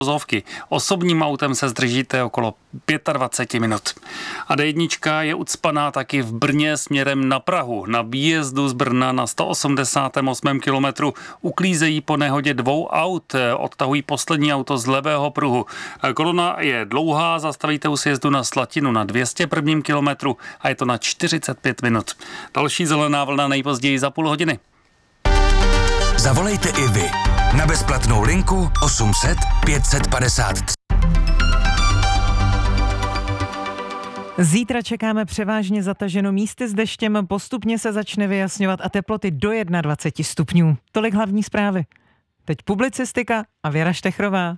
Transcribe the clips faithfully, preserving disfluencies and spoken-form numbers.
vozovky. Osobním autem se zdržíte okolo dvacet pět minut. A D jedna je ucpaná taky v Brně směrem na Prahu. Na výjezdu z Brna na sto osmdesátém osmém kilometru uklízejí po nehodě dvou aut. Odtahují poslední auto z levého pruhu. Kolona je dlouhá, zastavíte u sjezdu na Slatinu na dvě stě prvním kilometru a je to na čtyřicet pět minut. Další zelená vlna nejpozději za půl hodiny. Zavolejte i vy na bezplatnou linku osm set pět set padesát tři. Zítra čekáme převážně zataženo místy s deštěm, postupně se začne vyjasňovat a teploty do dvacet jedna stupňů. Tolik hlavní zprávy. Teď publicistika a Věra Štechrová.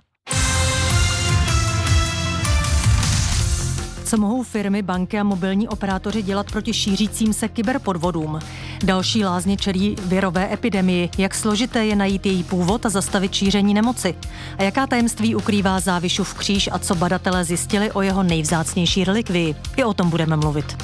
Co mohou firmy, banky a mobilní operátoři dělat proti šířícím se kyberpodvodům? Další lázně čelí virové epidemii. Jak složité je najít její původ a zastavit šíření nemoci? A jaká tajemství ukrývá Závišův kříž a co badatelé zjistili o jeho nejvzácnější relikvii? I o tom budeme mluvit.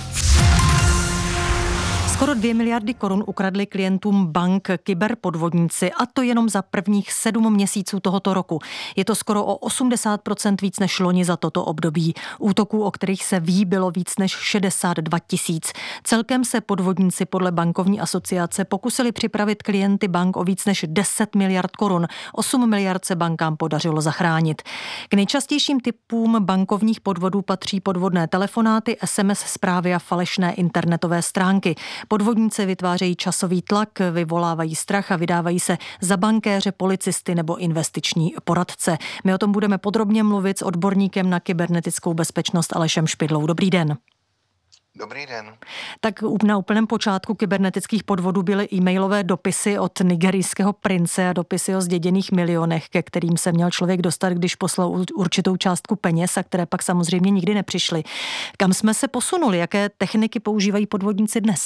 Skoro dvě miliardy korun ukradli klientům bank kyberpodvodníci, a to jenom za prvních sedm měsíců tohoto roku. Je to skoro o osmdesát procent víc než loni za toto období. Útoků, o kterých se ví, bylo víc než šedesát dva tisíc. Celkem se podvodníci podle bankovní asociace pokusili připravit klienty bank o víc než deset miliard korun. osm miliard se bankám podařilo zachránit. K nejčastějším typům bankovních podvodů patří podvodné telefonáty, es em es zprávy a falešné internetové stránky. Podvodníci vytvářejí časový tlak, vyvolávají strach a vydávají se za bankéře, policisty nebo investiční poradce. My o tom budeme podrobně mluvit s odborníkem na kybernetickou bezpečnost Alešem Špidlou. Dobrý den. Dobrý den. Tak na úplném počátku kybernetických podvodů byly e-mailové dopisy od nigerijského prince a dopisy o zděděných milionech, ke kterým se měl člověk dostat, když poslal určitou částku peněz, a které pak samozřejmě nikdy nepřišly. Kam jsme se posunuli? Jaké techniky používají podvodníci dnes?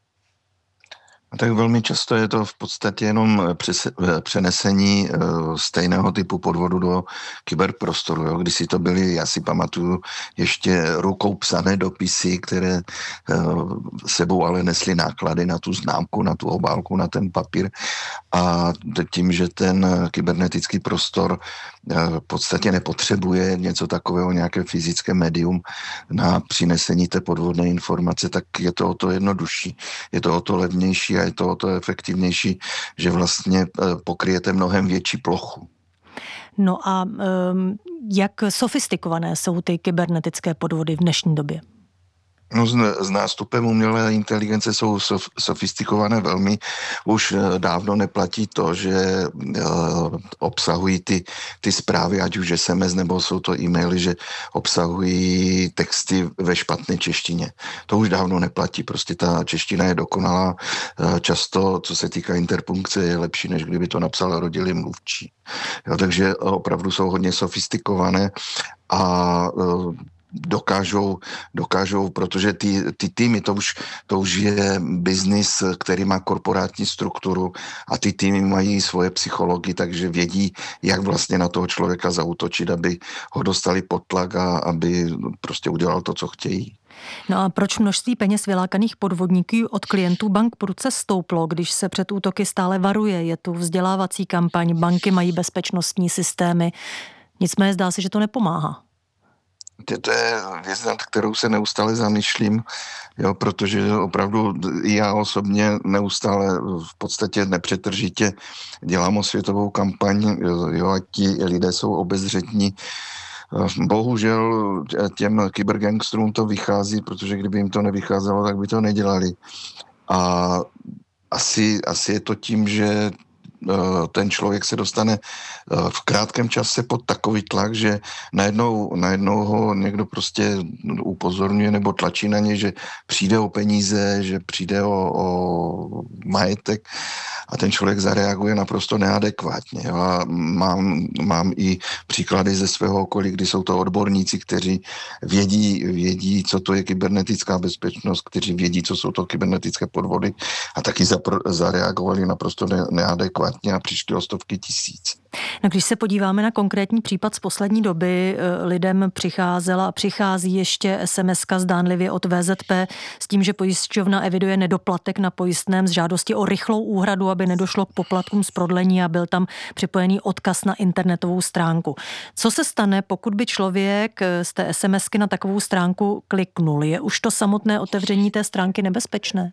Tak velmi často je to v podstatě jenom přenesení stejného typu podvodu do kyberprostoru. Jo. Když si to byly, já si pamatuju, ještě rukou psané dopisy, které sebou ale nesly náklady na tu známku, na tu obálku, na ten papír. A tím, že ten kybernetický prostor v podstatě nepotřebuje něco takového, nějaké fyzické médium na přinesení té podvodné informace, tak je to o to jednodušší, je to o to levnější a je to o to efektivnější, že vlastně pokryjete mnohem větší plochu. No a um, jak sofistikované jsou ty kybernetické podvody v dnešní době? No, s nástupem umělé inteligence jsou sof, sofistikované velmi. Už dávno neplatí to, že uh, obsahují ty, ty zprávy, ať už es em es nebo jsou to e-maily, že obsahují texty ve špatné češtině. To už dávno neplatí. Prostě ta čeština je dokonalá. Uh, často, co se týká interpunkce, je lepší, než kdyby to napsal rodilý mluvčí. Jo, takže opravdu jsou hodně sofistikované a uh, dokážou, dokážou, protože ty, ty týmy, to už, to už je biznis, který má korporátní strukturu a ty týmy mají svoje psychologii, takže vědí, jak vlastně na toho člověka zaútočit, aby ho dostali pod tlak a aby prostě udělal to, co chtějí. No a proč množství peněz vylákaných podvodníků od klientů bank prudce stouplo, když se před útoky stále varuje? Je tu vzdělávací kampaň, banky mají bezpečnostní systémy, nicméně zdá se, že to nepomáhá. To je věc, nad kterou se neustále zamýšlím, jo, protože opravdu já osobně neustále v podstatě nepřetržitě dělám osvětovou kampaň, jo, a ti lidé jsou obezřetní. Bohužel těm kybergangstrům to vychází, protože kdyby jim to nevycházelo, tak by to nedělali. A asi, asi je to tím, že ten člověk se dostane v krátkém čase pod takový tlak, že najednou, najednou ho někdo prostě upozorňuje nebo tlačí na ně, že přijde o peníze, že přijde o, o majetek a ten člověk zareaguje naprosto neadekvátně. Jo? A mám, mám i příklady ze svého okolí, kdy jsou to odborníci, kteří vědí, vědí, co to je kybernetická bezpečnost, kteří vědí, co jsou to kybernetické podvody a taky zapr- zareagovali naprosto ne- neadekvátně. adekvátně a přišli o stovky tisíc. No, když se podíváme na konkrétní případ z poslední doby, lidem přicházela a přichází ještě es em eska zdánlivě od vé zet pé s tím, že pojišťovna eviduje nedoplatek na pojistném z žádosti o rychlou úhradu, aby nedošlo k poplatkům z prodlení a byl tam připojený odkaz na internetovou stránku. Co se stane, pokud by člověk z té SMSky na takovou stránku kliknul? Je už to samotné otevření té stránky nebezpečné?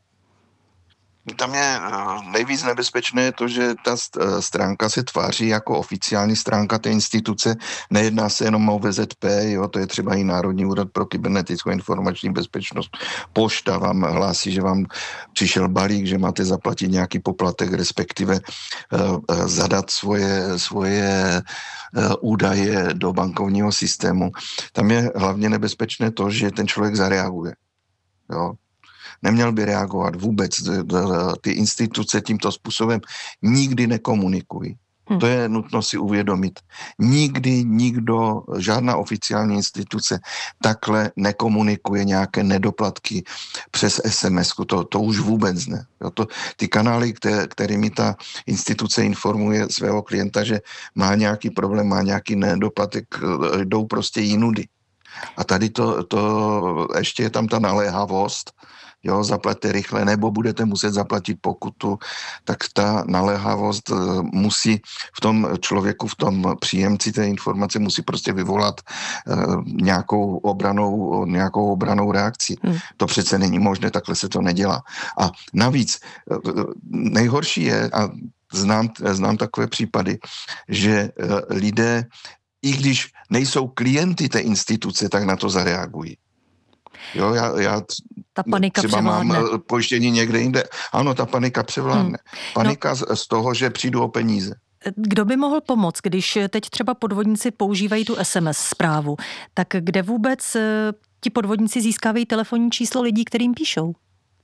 Tam je nejvíc nebezpečné to, že ta stránka se tváří jako oficiální stránka té instituce. Nejedná se jenom o vé zet pé, jo, to je třeba i Národní úřad pro kybernetickou informační bezpečnost. Pošta vám hlásí, že vám přišel balík, že máte zaplatit nějaký poplatek, respektive uh, zadat svoje, svoje uh, údaje do bankovního systému. Tam je hlavně nebezpečné to, že ten člověk zareaguje. Jo. Neměl by reagovat vůbec. Ty instituce tímto způsobem nikdy nekomunikují. Hmm. To je nutno si uvědomit. Nikdy nikdo, žádná oficiální instituce takhle nekomunikuje nějaké nedoplatky přes es em esku. To, to už vůbec ne. Jo, to, ty kanály, které, kterými ta instituce informuje svého klienta, že má nějaký problém, má nějaký nedoplatek, jdou prostě jinudy. A tady to, to ještě je tam ta naléhavost, jo, zaplaťte rychle, nebo budete muset zaplatit pokutu, tak ta naléhavost musí v tom člověku, v tom příjemci té informace musí prostě vyvolat uh, nějakou obranou, nějakou obranou reakci. Hmm. To přece není možné, takhle se to nedělá. A navíc uh, nejhorší je, a znám, znám takové případy, že uh, lidé, i když nejsou klienty té instituce, tak na to zareagují. Jo, já, já ta panika třeba převládne. Mám pojištění někde jinde. Ano, ta panika převládne. Hmm. Panika no. z toho, že přijdu o peníze. Kdo by mohl pomoct, když teď třeba podvodníci používají tu es em es zprávu, tak kde vůbec ti podvodníci získávají telefonní číslo lidí, kterým píšou?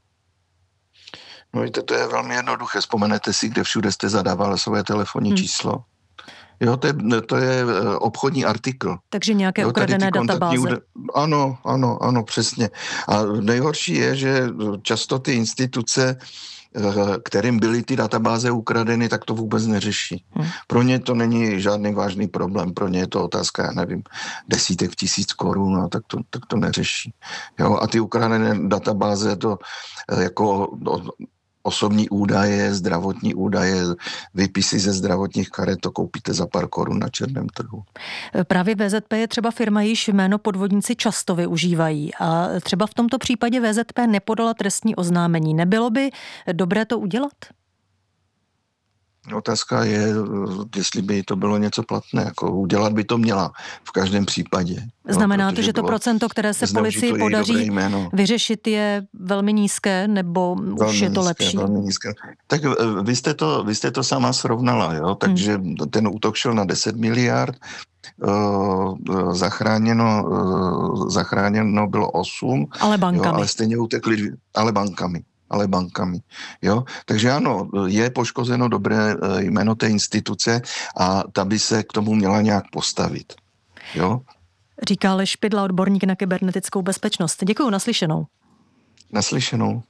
No víte, to je velmi jednoduché. Vzpomenete si, kde všude jste zadávali své telefonní hmm. číslo. Jo, to je, to je obchodní artikl. Takže nějaké jo, ukradené databáze. Úda... Ano, ano, ano, přesně. A nejhorší je, že často ty instituce, kterým byly ty databáze ukradeny, tak to vůbec neřeší. Hmm. Pro ně to není žádný vážný problém, pro ně je to otázka, já nevím, desítek tisíc korun, no, tak, to, tak to neřeší. Jo, a ty ukradené databáze to jako... osobní údaje, zdravotní údaje, výpisy ze zdravotních karet, to koupíte za pár korun na černém trhu. Právě vé zet pé je třeba firma, již jméno podvodníci často využívají. A třeba v tomto případě vé zet pé nepodala trestní oznámení. Nebylo by dobré to udělat? Otázka je, jestli by to bylo něco platné. Jako udělat by to měla v každém případě. Znamená to, že to procento, které se policii podaří vyřešit, je velmi nízké, nebo velmi už je to nízké, lepší? Velmi nízké. Tak vy jste to, vy jste to sama srovnala, jo? Takže hmm. ten útok šel na deset miliard, uh, zachráněno, uh, zachráněno bylo osm, ale bankami. Jo, ale stejně utekli, ale bankami. ale bankami. Jo? Takže ano, je poškozeno dobré jméno té instituce a ta by se k tomu měla nějak postavit. Jo? Říká Aleš Špidla, odborník na kybernetickou bezpečnost. Děkuju, naslyšenou. Naslyšenou.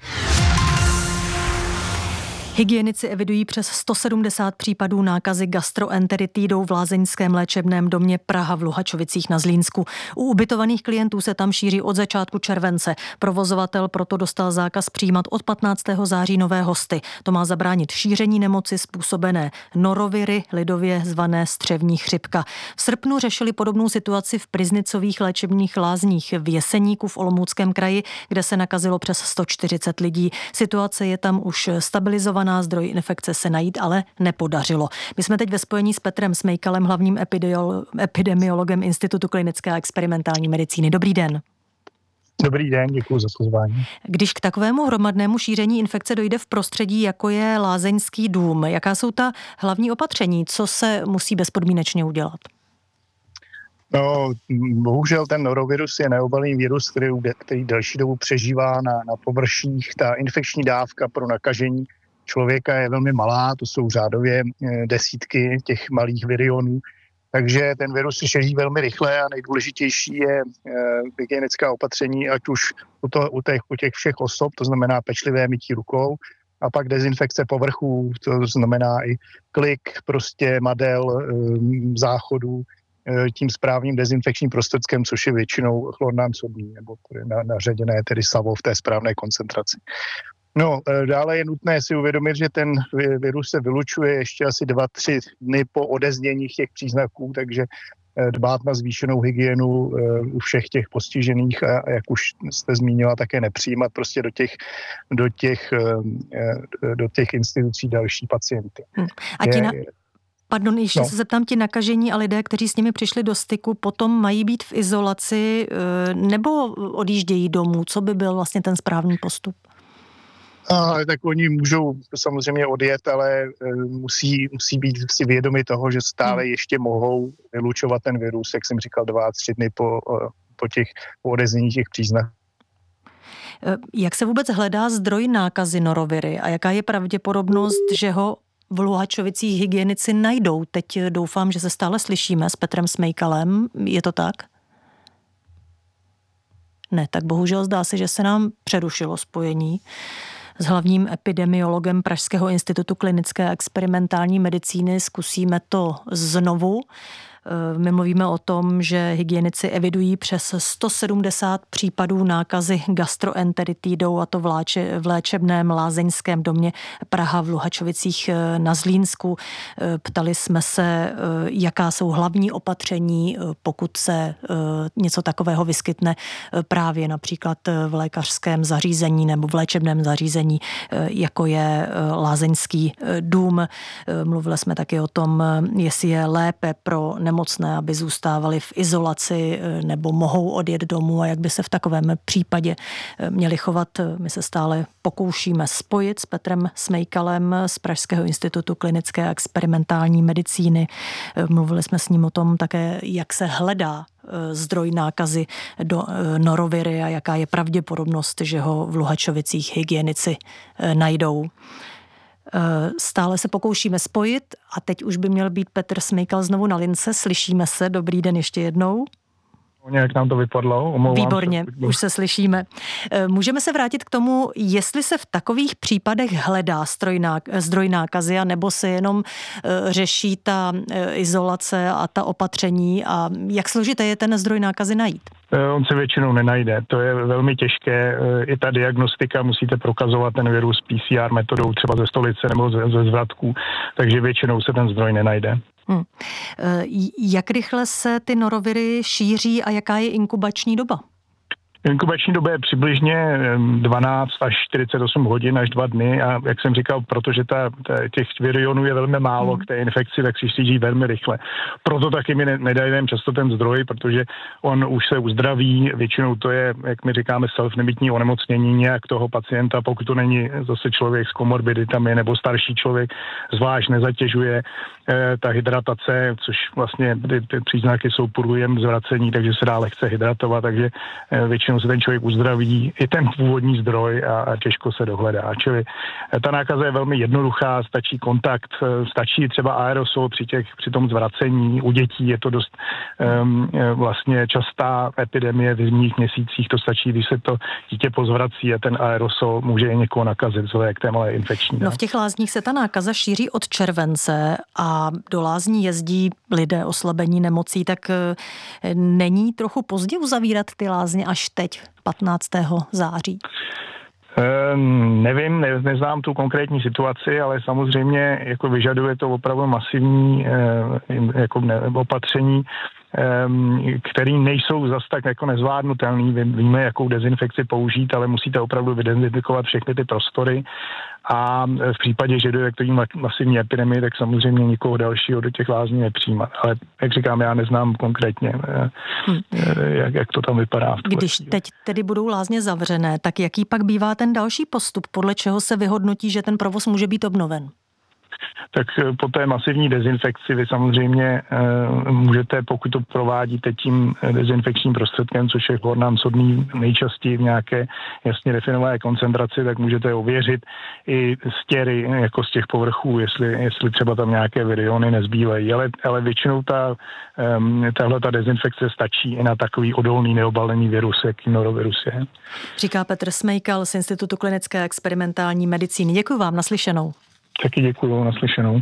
Hygienici evidují přes sto sedmdesát případů nákazy gastroenteritidou v lázeňském léčebném domě Praha v Luhačovicích na Zlínsku. U ubytovaných klientů se tam šíří od začátku července. Provozovatel proto dostal zákaz přijímat od patnáctého září nové hosty. To má zabránit šíření nemoci způsobené noroviry, lidově zvané střevní chřipka. V srpnu řešili podobnou situaci v Priznicových léčebných lázních v Jeseníku v Olomouckém kraji, kde se nakazilo přes sto čtyřicet lidí. Situace je tam už stabilizovaná. Zdroj infekce se najít ale nepodařilo. My jsme teď ve spojení s Petrem Smejkalem, hlavním epidemiologem Institutu klinické a experimentální medicíny. Dobrý den. Dobrý den, děkuji za pozvání. Když k takovému hromadnému šíření infekce dojde v prostředí, jako je lázeňský dům, jaká jsou ta hlavní opatření? Co se musí bezpodmínečně udělat? No, bohužel ten norovirus je neobalný virus, který, který delší dobu přežívá na, na površích. Ta infekční dávka pro nakažení člověka je velmi malá, to jsou řádově desítky těch malých virionů, takže ten virus se šíří velmi rychle a nejdůležitější je hygienická opatření, ať už u, to, u, těch, u těch všech osob, to znamená pečlivé mytí rukou, a pak dezinfekce povrchů, to znamená i klik prostě madel, záchodů tím správným dezinfekčním prostředkem, což je většinou chlornásobný, nebo naředěné tedy savo v té správné koncentraci. No, dále je nutné si uvědomit, že ten virus se vylučuje ještě asi dva, tři dny po odeznění těch příznaků, takže dbát na zvýšenou hygienu u všech těch postižených a jak už jste zmínila, také nepřijímat prostě do těch, do těch, do těch institucí další pacienty. A ti na... Pardon, ještě no. se zeptám, ti nakažení a lidé, kteří s nimi přišli do styku, potom mají být v izolaci nebo odjíždějí domů? Co by byl vlastně ten správný postup? A, tak oni můžou samozřejmě odjet, ale e, musí, musí být si vědomi toho, že stále hmm. ještě mohou vylučovat ten virus, jak jsem říkal, dva, tři dny po, po těch po odeznění těch příznaků. Jak se vůbec hledá zdroj nákazy noroviry a jaká je pravděpodobnost, že ho v Luhačovicích hygienici najdou? Teď doufám, že se stále slyšíme s Petrem Smejkalem. Je to tak? Ne, tak bohužel zdá se, že se nám přerušilo spojení s hlavním epidemiologem Pražského institutu klinické a experimentální medicíny. Zkusíme to znovu. My mluvíme o tom, že hygienici evidují přes sto sedmdesát případů nákazy gastroenteritidou, a to v, láče, v léčebném lázeňském domě Praha v Luhačovicích na Zlínsku. Ptali jsme se, jaká jsou hlavní opatření, pokud se něco takového vyskytne právě například v lékařském zařízení nebo v léčebném zařízení, jako je lázeňský dům. Mluvili jsme taky o tom, jestli je lépe pro nemocné, aby zůstávali v izolaci nebo mohou odjet domů a jak by se v takovém případě měli chovat. My se stále pokoušíme spojit s Petrem Smejkalem z Pražského institutu klinické a experimentální medicíny. Mluvili jsme s ním o tom také, jak se hledá zdroj nákazy do noroviry a jaká je pravděpodobnost, že ho v Luhačovicích hygienici najdou. Stále se pokoušíme spojit a teď už by měl být Petr Smejkal znovu na lince. Slyšíme se. Dobrý den ještě jednou. Nějak nám to vypadlo. Omlouvám Výborně, se. Už se slyšíme. Můžeme se vrátit k tomu, jestli se v takových případech hledá zdroj nákazy, nebo se jenom řeší ta izolace a ta opatření a jak složité je ten zdroj nákazy najít? On se většinou nenajde. To je velmi těžké. I ta diagnostika, musíte prokazovat ten virus P C R metodou třeba ze stolice nebo ze, ze zvratků, takže většinou se ten zdroj nenajde. Hmm. Jak rychle se ty noroviry šíří a jaká je inkubační doba? Inkubační doba je přibližně dvanáct až čtyřicet osm hodin až dva dny a jak jsem říkal, protože ta, ta, těch virionů je velmi málo hmm. k té infekci, tak si šíří velmi rychle. Proto taky mi nedajdeme často ten zdroj, protože on už se uzdraví, většinou to je, jak my říkáme, self-limitní onemocnění nějak toho pacienta, pokud to není zase člověk s komorbiditami nebo starší člověk, zvlášť nezatěžuje eh, ta hydratace, což vlastně ty, ty příznaky jsou průjem zvracení, takže se dá lehce hydratovat, takže eh, většinou se ten člověk uzdraví, i ten původní zdroj a, a těžko se dohledá. Čili ta nákaza je velmi jednoduchá, stačí kontakt, stačí třeba aerosol při, těch, při tom zvracení. U dětí je to dost um, vlastně častá epidemie v zimních měsících, to stačí, když se to dítě pozvrací a ten aerosol může i někoho nakazit, vzhledem k té malé infekční. No v těch lázních se ta nákaza šíří od července a do lázní jezdí lidé oslabení nemocí, tak není trochu pozdě uzavírat ty lázně až teď, patnáctého září? Um, nevím, ne, neznám tu konkrétní situaci, ale samozřejmě jako vyžaduje to opravdu masivní eh, jako ne, opatření, eh, který nejsou zas tak jako nezvládnutelný. Víme, jakou dezinfekci použít, ale musíte opravdu vydezinfikovat všechny ty prostory a v případě, že dojde k tomu masivní epidemii, tak samozřejmě nikoho dalšího do těch lázní nepřijímat. Ale jak říkám, já neznám konkrétně, hmm. jak, jak to tam vypadá. Když teď tedy budou lázně zavřené, tak jaký pak bývá ten další postup, podle čeho se vyhodnotí, že ten provoz může být obnoven? tak po té masivní dezinfekci vy samozřejmě můžete, pokud to provádíte tím dezinfekčním prostředkem, což je chlornám sodný nejčastěji v nějaké jasně definované koncentraci, tak můžete ověřit i stěry jako z těch povrchů, jestli, jestli třeba tam nějaké viriony nezbývají. Ale, ale většinou ta, tahle ta dezinfekce stačí i na takový odolný neobalený virus, jaký norovirus je. Říká Petr Smejkal z Institutu klinické experimentální medicíny. Děkuji vám, naslyšenou. Taky děkuji, naslyšenou.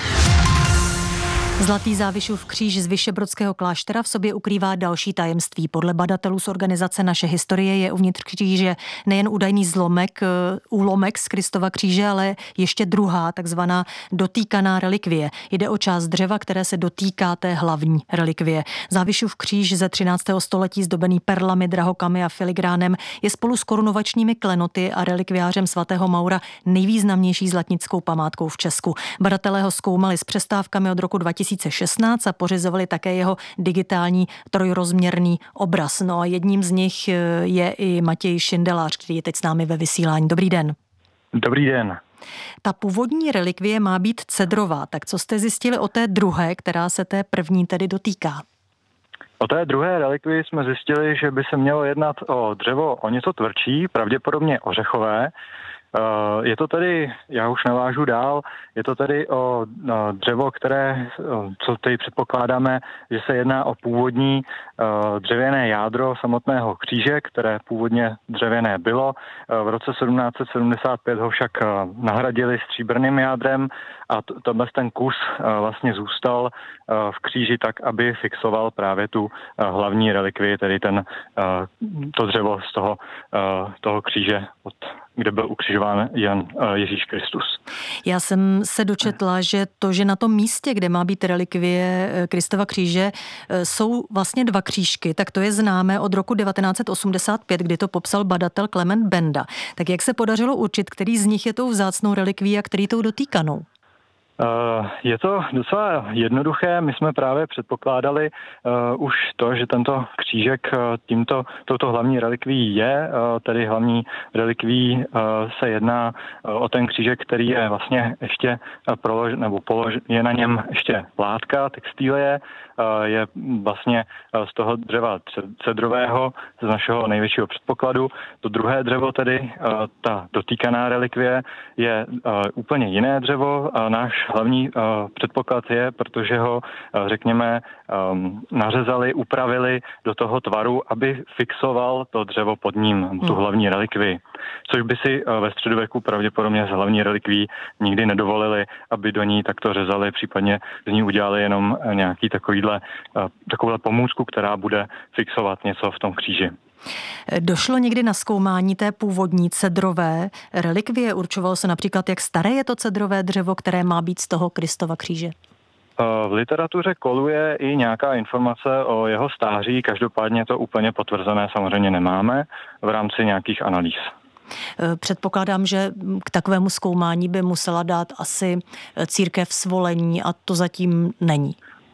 Zlatý Závišův kříž z Vyšebrodského kláštera v sobě ukrývá další tajemství. Podle badatelů z organizace Naše historie je uvnitř kříže nejen údajný zlomek, úlomek z Kristova kříže, ale ještě druhá, takzvaná dotýkaná relikvie. Jde o část dřeva, které se dotýká té hlavní relikvie. Závišův kříž ze třináctého století zdobený perlami, drahokamy a filigránem je spolu s korunovačními klenoty a relikviářem svatého Maura nejvýznamnější zlatnickou památkou v Česku. Badatelé ho zkoumali s přestávkami od roku dva tisíce šestnáct a pořizovali také jeho digitální trojrozměrný obraz. No a jedním z nich je i Matěj Šindelář, který je teď s námi ve vysílání. Dobrý den. Dobrý den. Ta původní relikvie má být cedrová, tak co jste zjistili o té druhé, která se té první tedy dotýká? O té druhé relikvii jsme zjistili, že by se mělo jednat o dřevo o něco tvrdší, pravděpodobně ořechové. Je to tedy, já už navážu dál, je to tedy o dřevo, které, co tady předpokládáme, že se jedná o původní dřevěné jádro samotného kříže, které původně dřevěné bylo. V roce sedmnáct set sedmdesát pět ho však nahradili stříbrným jádrem a tenhle ten kus vlastně zůstal v kříži tak, aby fixoval právě tu hlavní relikvii, tedy ten, to dřevo z toho, toho kříže, od, kde byl ukřižován Jan Ježíš Kristus. Já jsem se dočetla, že to, že na tom místě, kde má být relikvie Kristova kříže, jsou vlastně dva křížky, tak to je známé od roku devatenáct set osmdesát pět, kdy to popsal badatel Klement Benda. Tak jak se podařilo určit, který z nich je tou vzácnou relikví a který tou dotýkanou? Je to docela jednoduché. My jsme právě předpokládali uh, už to, že tento křížek uh, tímto, touto hlavní relikví je, uh, tedy hlavní relikví uh, se jedná uh, o ten křížek, který je vlastně ještě uh, prolož, nebo polož, je na něm ještě látka, textilie, uh, je vlastně uh, z toho dřeva cedrového, z našeho největšího předpokladu. To druhé dřevo, tedy uh, ta dotýkaná relikvie, je uh, úplně jiné dřevo a náš hlavní uh, předpoklad je, protože ho, uh, řekněme, um, nařezali, upravili do toho tvaru, aby fixoval to dřevo pod ním, hmm. tu hlavní relikvii. Což by si uh, ve středověku pravděpodobně z hlavní relikví nikdy nedovolili, aby do ní takto řezali, případně z ní udělali jenom uh, nějaký takovýhle, uh, takovouhle pomůcku, která bude fixovat něco v tom kříži. Došlo někdy na zkoumání té původní cedrové relikvie? Určovalo se například, jak staré je to cedrové dřevo, které má být z toho Kristova kříže? V literatuře koluje i nějaká informace o jeho stáří, každopádně to úplně potvrzené samozřejmě nemáme v rámci nějakých analýz. Předpokládám, že k takovému zkoumání by musela dát asi církev svolení a to zatím není.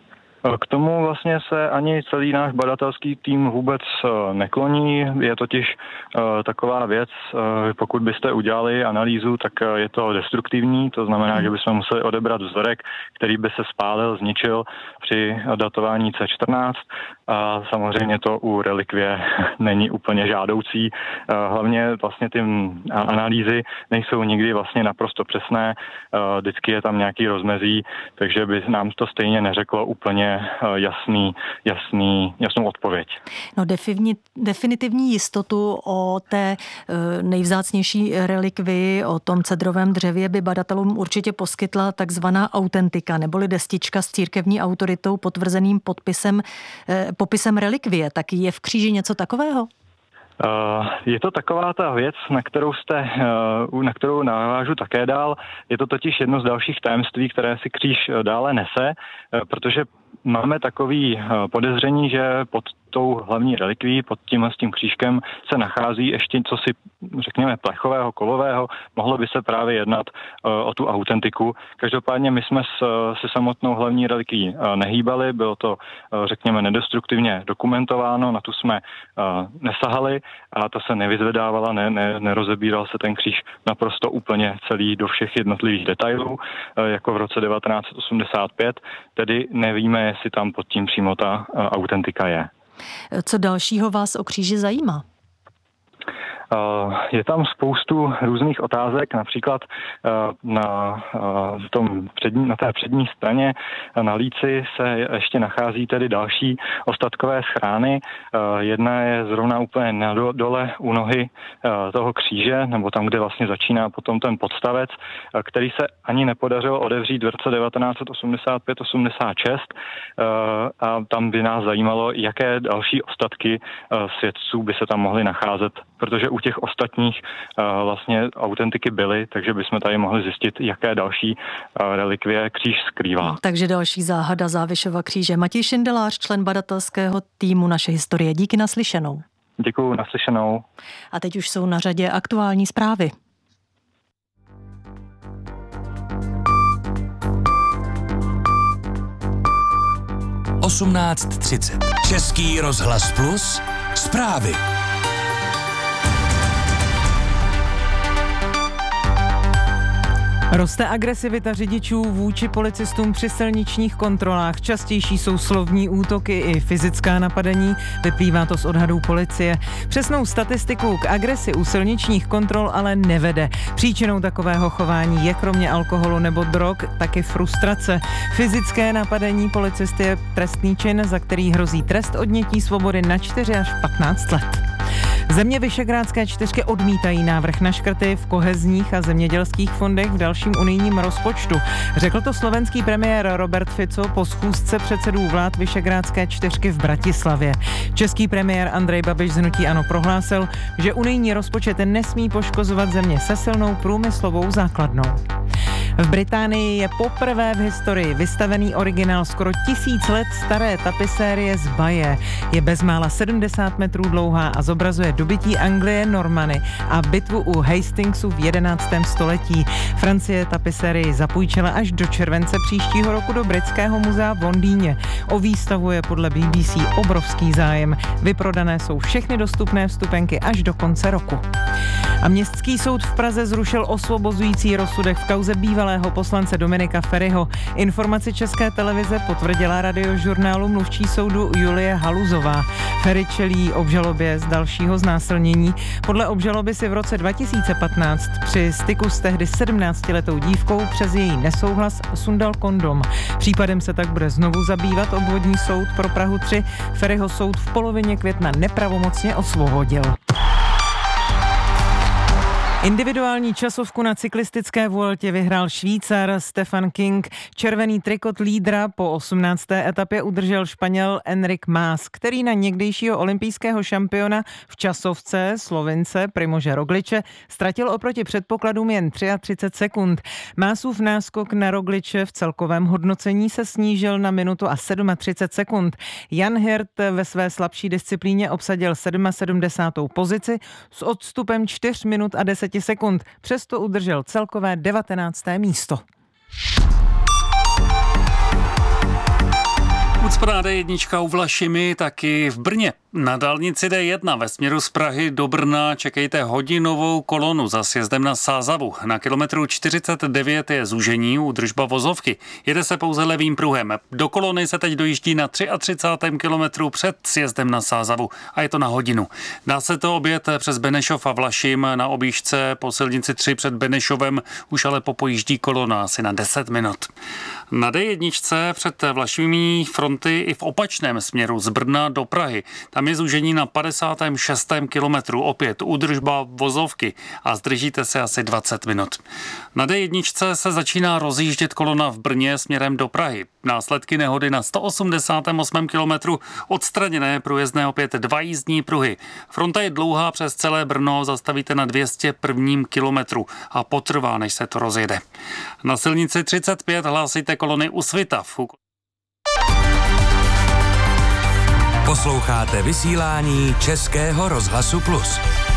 K tomu vlastně se ani celý náš badatelský tým vůbec nekloní. Je totiž taková věc, pokud byste udělali analýzu, tak je to destruktivní, to znamená, že bychom museli odebrat vzorek, který by se spálil, zničil při datování C čtrnáct a samozřejmě to u relikvie není úplně žádoucí. Hlavně vlastně ty analýzy nejsou nikdy vlastně naprosto přesné, vždycky je tam nějaký rozmezí, takže by nám to stejně neřeklo úplně jasný, jasný, jasnou odpověď. No definitivní jistotu o té nejvzácnější relikvii, o tom cedrovém dřevě by badatelům určitě poskytla takzvaná autentika, neboli destička s církevní autoritou potvrzeným podpisem, popisem relikvie. Tak je v kříži něco takového? Je to taková ta věc, na kterou jste, na kterou navážu také dál. Je to totiž jedno z dalších tajemství, které si kříž dále nese, protože máme takový podezření, že pod tou hlavní relikví, pod tím s tím křížkem se nachází ještě cosi, řekněme, plechového, kovového. Mohlo by se právě jednat uh, o tu autentiku. Každopádně my jsme s, se samotnou hlavní relikví uh, nehýbali, bylo to, uh, řekněme, nedestruktivně dokumentováno, na tu jsme uh, nesahali a ta se nevyzvedávala, ne, ne, nerozebíral se ten kříž naprosto úplně celý do všech jednotlivých detailů, uh, jako v roce devatenáct set osmdesát pět, tedy nevíme, jestli tam pod tím přímo ta uh, autentika je. Co dalšího vás o kříži zajímá? Je tam spoustu různých otázek, například na, tom přední, na té přední straně na líci se ještě nachází tedy další ostatkové schrány. Jedna je zrovna úplně na dole u nohy toho kříže, nebo tam, kde vlastně začíná potom ten podstavec, který se ani nepodařilo odevřít v roce devatenáct set osmdesát pět osmdesát šest a tam by nás zajímalo, jaké další ostatky svědců by se tam mohly nacházet, protože u těch ostatních uh, vlastně autentiky byly, takže bychom tady mohli zjistit, jaké další uh, relikvie kříž skrývá. Takže další záhada Závišova kříže. Matěj Šindelář, člen badatelského týmu Naše historie. Díky, naslyšenou. Děkuju, naslyšenou. A teď už jsou na řadě aktuální zprávy. osmnáct třicet. Český rozhlas Plus. Zprávy. Roste agresivita řidičů vůči policistům při silničních kontrolách. Častější jsou slovní útoky i fyzická napadení. Vyplývá to z odhadů policie. Přesnou statistiku k agresi u silničních kontrol ale nevede. Příčinou takového chování je kromě alkoholu nebo drog taky frustrace. Fyzické napadení policisty je trestný čin, za který hrozí trest odnětí svobody na čtyři až patnáct let. Země Visegrádské čtyřky odmítají návrh na škrty v kohezních a zemědělských fondech v dalším unijním rozpočtu. Řekl to slovenský premiér Robert Fico po schůzce předsedů vlád Visegrádské čtyřky v Bratislavě. Český premiér Andrej Babiš z hnutí ANO prohlásil, že unijní rozpočet nesmí poškozovat země se silnou průmyslovou základnou. V Británii je poprvé v historii vystavený originál skoro tisíc let staré tapisérie z Baje. Je bezmála sedmdesát metrů dlouhá a zobrazuje dobytí Anglie Normany a bitvu u Hastingsu v jedenáctém století. Francie tapisérii zapůjčila až do července příštího roku do Britského muzea v Londýně. O výstavu je podle B B C obrovský zájem. Vyprodané jsou všechny dostupné vstupenky až do konce roku. A městský soud v Praze zrušil osvobozující rozsudek v kauze bývalého poslance Dominika Feriho. Informaci České televize potvrdila radiožurnálu mluvčí soudu Julie Haluzová. Feri čelí obžalobě z dalšího znásilnění. Podle obžaloby si v roce dva tisíce patnáct při styku s tehdy sedmnáctiletou dívkou přes její nesouhlas sundal kondom. Případem se tak bude znovu zabývat obvodní soud pro Prahu tři. Feriho soud v polovině května nepravomocně osvobodil. Individuální časovku na cyklistické Vueltě vyhrál Švýcar Stefan King. Červený trikot lídra po osmnácté etapě udržel Španěl Enric Mas, který na někdejšího olympijského šampiona v časovce Slovince Primože Rogliče ztratil oproti předpokladům jen třicet tři sekund. Masův náskok na Rogliče v celkovém hodnocení se snížil na minutu a třicet sedm sekund. Jan Hirt ve své slabší disciplíně obsadil sedmdesát sedmou pozici s odstupem čtyři minut a deset sekund, přesto udržel celkové devatenácté místo. Ucpaná D jedna u Vlašimi, taky v Brně. Na dálnici D jedna ve směru z Prahy do Brna čekejte hodinovou kolonu za sjezdem na Sázavu. Na kilometru čtyřicet devět je zúžení, údržba vozovky. Jede se pouze levým pruhem. Do kolony se teď dojíždí na třicátém třetím kilometru před sjezdem na Sázavu a je to na hodinu. Dá se to objet přes Benešov a Vlašim na objížďce po silnici tři před Benešovem, už ale popojíždí kolona asi na deset minut. Na D jedna před Vlašimi fronty i v opačném směru z Brna do Prahy. Tam je zúžení na padesátém šestém kilometru, opět údržba vozovky a zdržíte se asi dvacet minut. Na D jedna se začíná rozjíždět kolona v Brně směrem do Prahy. Následky nehody na sto osmdesátém osmém kilometru, odstraněné průjezdné opět dva jízdní pruhy. Fronta je dlouhá přes celé Brno, zastavíte na dvě stě prvním kilometru a potrvá, než se to rozjede. Na silnici třicet pět hlásíte kolony u Svitav. Posloucháte vysílání Českého rozhlasu Plus.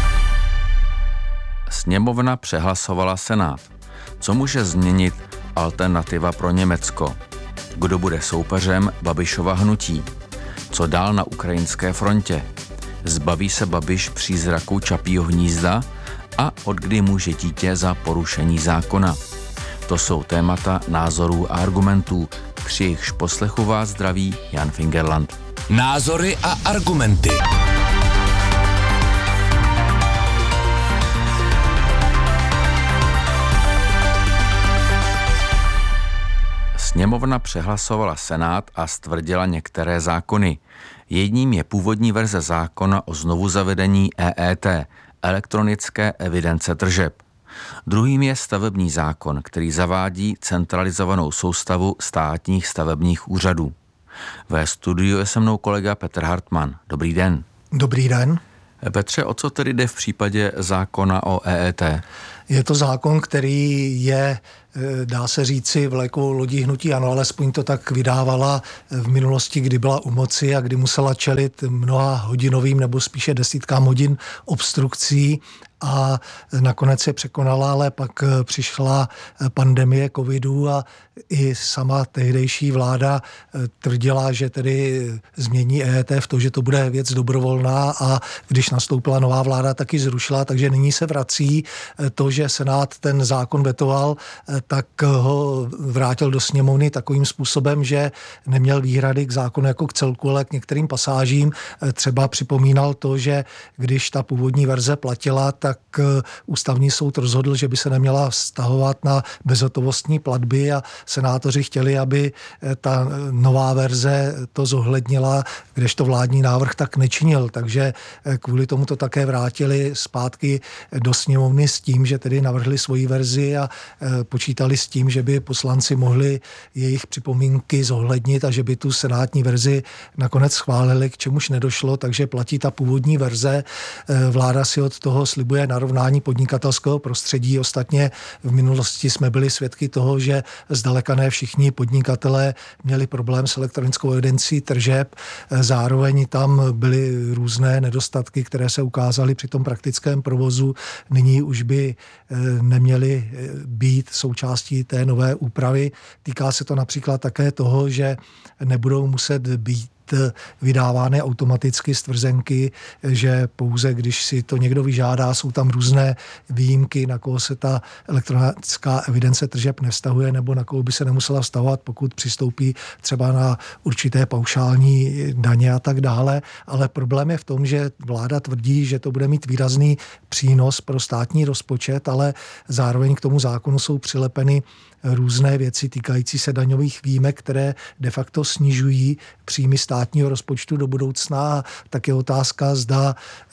Sněmovna přehlasovala Senát. Co může změnit alternativa pro Německo? Kdo bude soupeřem Babišova hnutí? Co dál na ukrajinské frontě? Zbaví se Babiš přízraku Čapího hnízda? A odkdy může dítě za porušení zákona? To jsou témata názorů a argumentů, při jejichž poslechu vás zdraví Jan Fingerland. Názory a argumenty. Sněmovna přehlasovala Senát a stvrdila některé zákony. Jedním je původní verze zákona o znovuzavedení E E T, elektronické evidence tržeb. Druhým je stavební zákon, který zavádí centralizovanou soustavu státních stavebních úřadů. Ve studiu je se mnou kolega Petr Hartmann. Dobrý den. Dobrý den. Petře, o co tedy jde v případě zákona o E E T? Je to zákon, který je, dá se říci, vlajkovou lodí hnutí ANO, alespoň to tak vydávala v minulosti, kdy byla u moci a kdy musela čelit mnoha hodinovým nebo spíše desítkám hodin obstrukcí a nakonec je překonala, ale pak přišla pandemie covidu a i sama tehdejší vláda tvrdila, že tedy změní E E T v to, že to bude věc dobrovolná a když nastoupila nová vláda, taky zrušila, takže nyní se vrací to, že Senát ten zákon vetoval, tak ho vrátil do sněmovny takovým způsobem, že neměl výhrady k zákonu jako k celku, ale k některým pasážím. Třeba připomínal to, že když ta původní verze platila, tak ústavní soud rozhodl, že by se neměla vztahovat na bezhotovostní platby a senátoři chtěli, aby ta nová verze to zohlednila, kdežto vládní návrh tak nečinil. Takže kvůli tomu to také vrátili zpátky do sněmovny s tím, že tedy navrhli svoji verzi a počítali s tím, že by poslanci mohli jejich připomínky zohlednit a že by tu senátní verzi nakonec schválili, k čemuž nedošlo, takže platí ta původní verze. Vláda si od toho slibuje narovnání podnikatelského prostředí. Ostatně v minulosti jsme byli svědky toho, že zdaleka ne všichni podnikatelé měli problém s elektronickou evidencí tržeb. Zároveň tam byly různé nedostatky, které se ukázaly při tom praktickém provozu. Nyní už by neměly být součástí té nové úpravy. Týká se to například také toho, že nebudou muset být vydávány automaticky stvrzenky, že pouze když si to někdo vyžádá, jsou tam různé výjimky, na koho se ta elektronická evidence tržeb nevztahuje nebo na koho by se nemusela vztahovat, pokud přistoupí třeba na určité paušální daně a tak dále. Ale problém je v tom, že vláda tvrdí, že to bude mít výrazný přínos pro státní rozpočet, ale zároveň k tomu zákonu jsou přilepeny různé věci týkající se daňových výjimek, které de facto snižují příjmy státního rozpočtu do budoucna. Tak je otázka, zda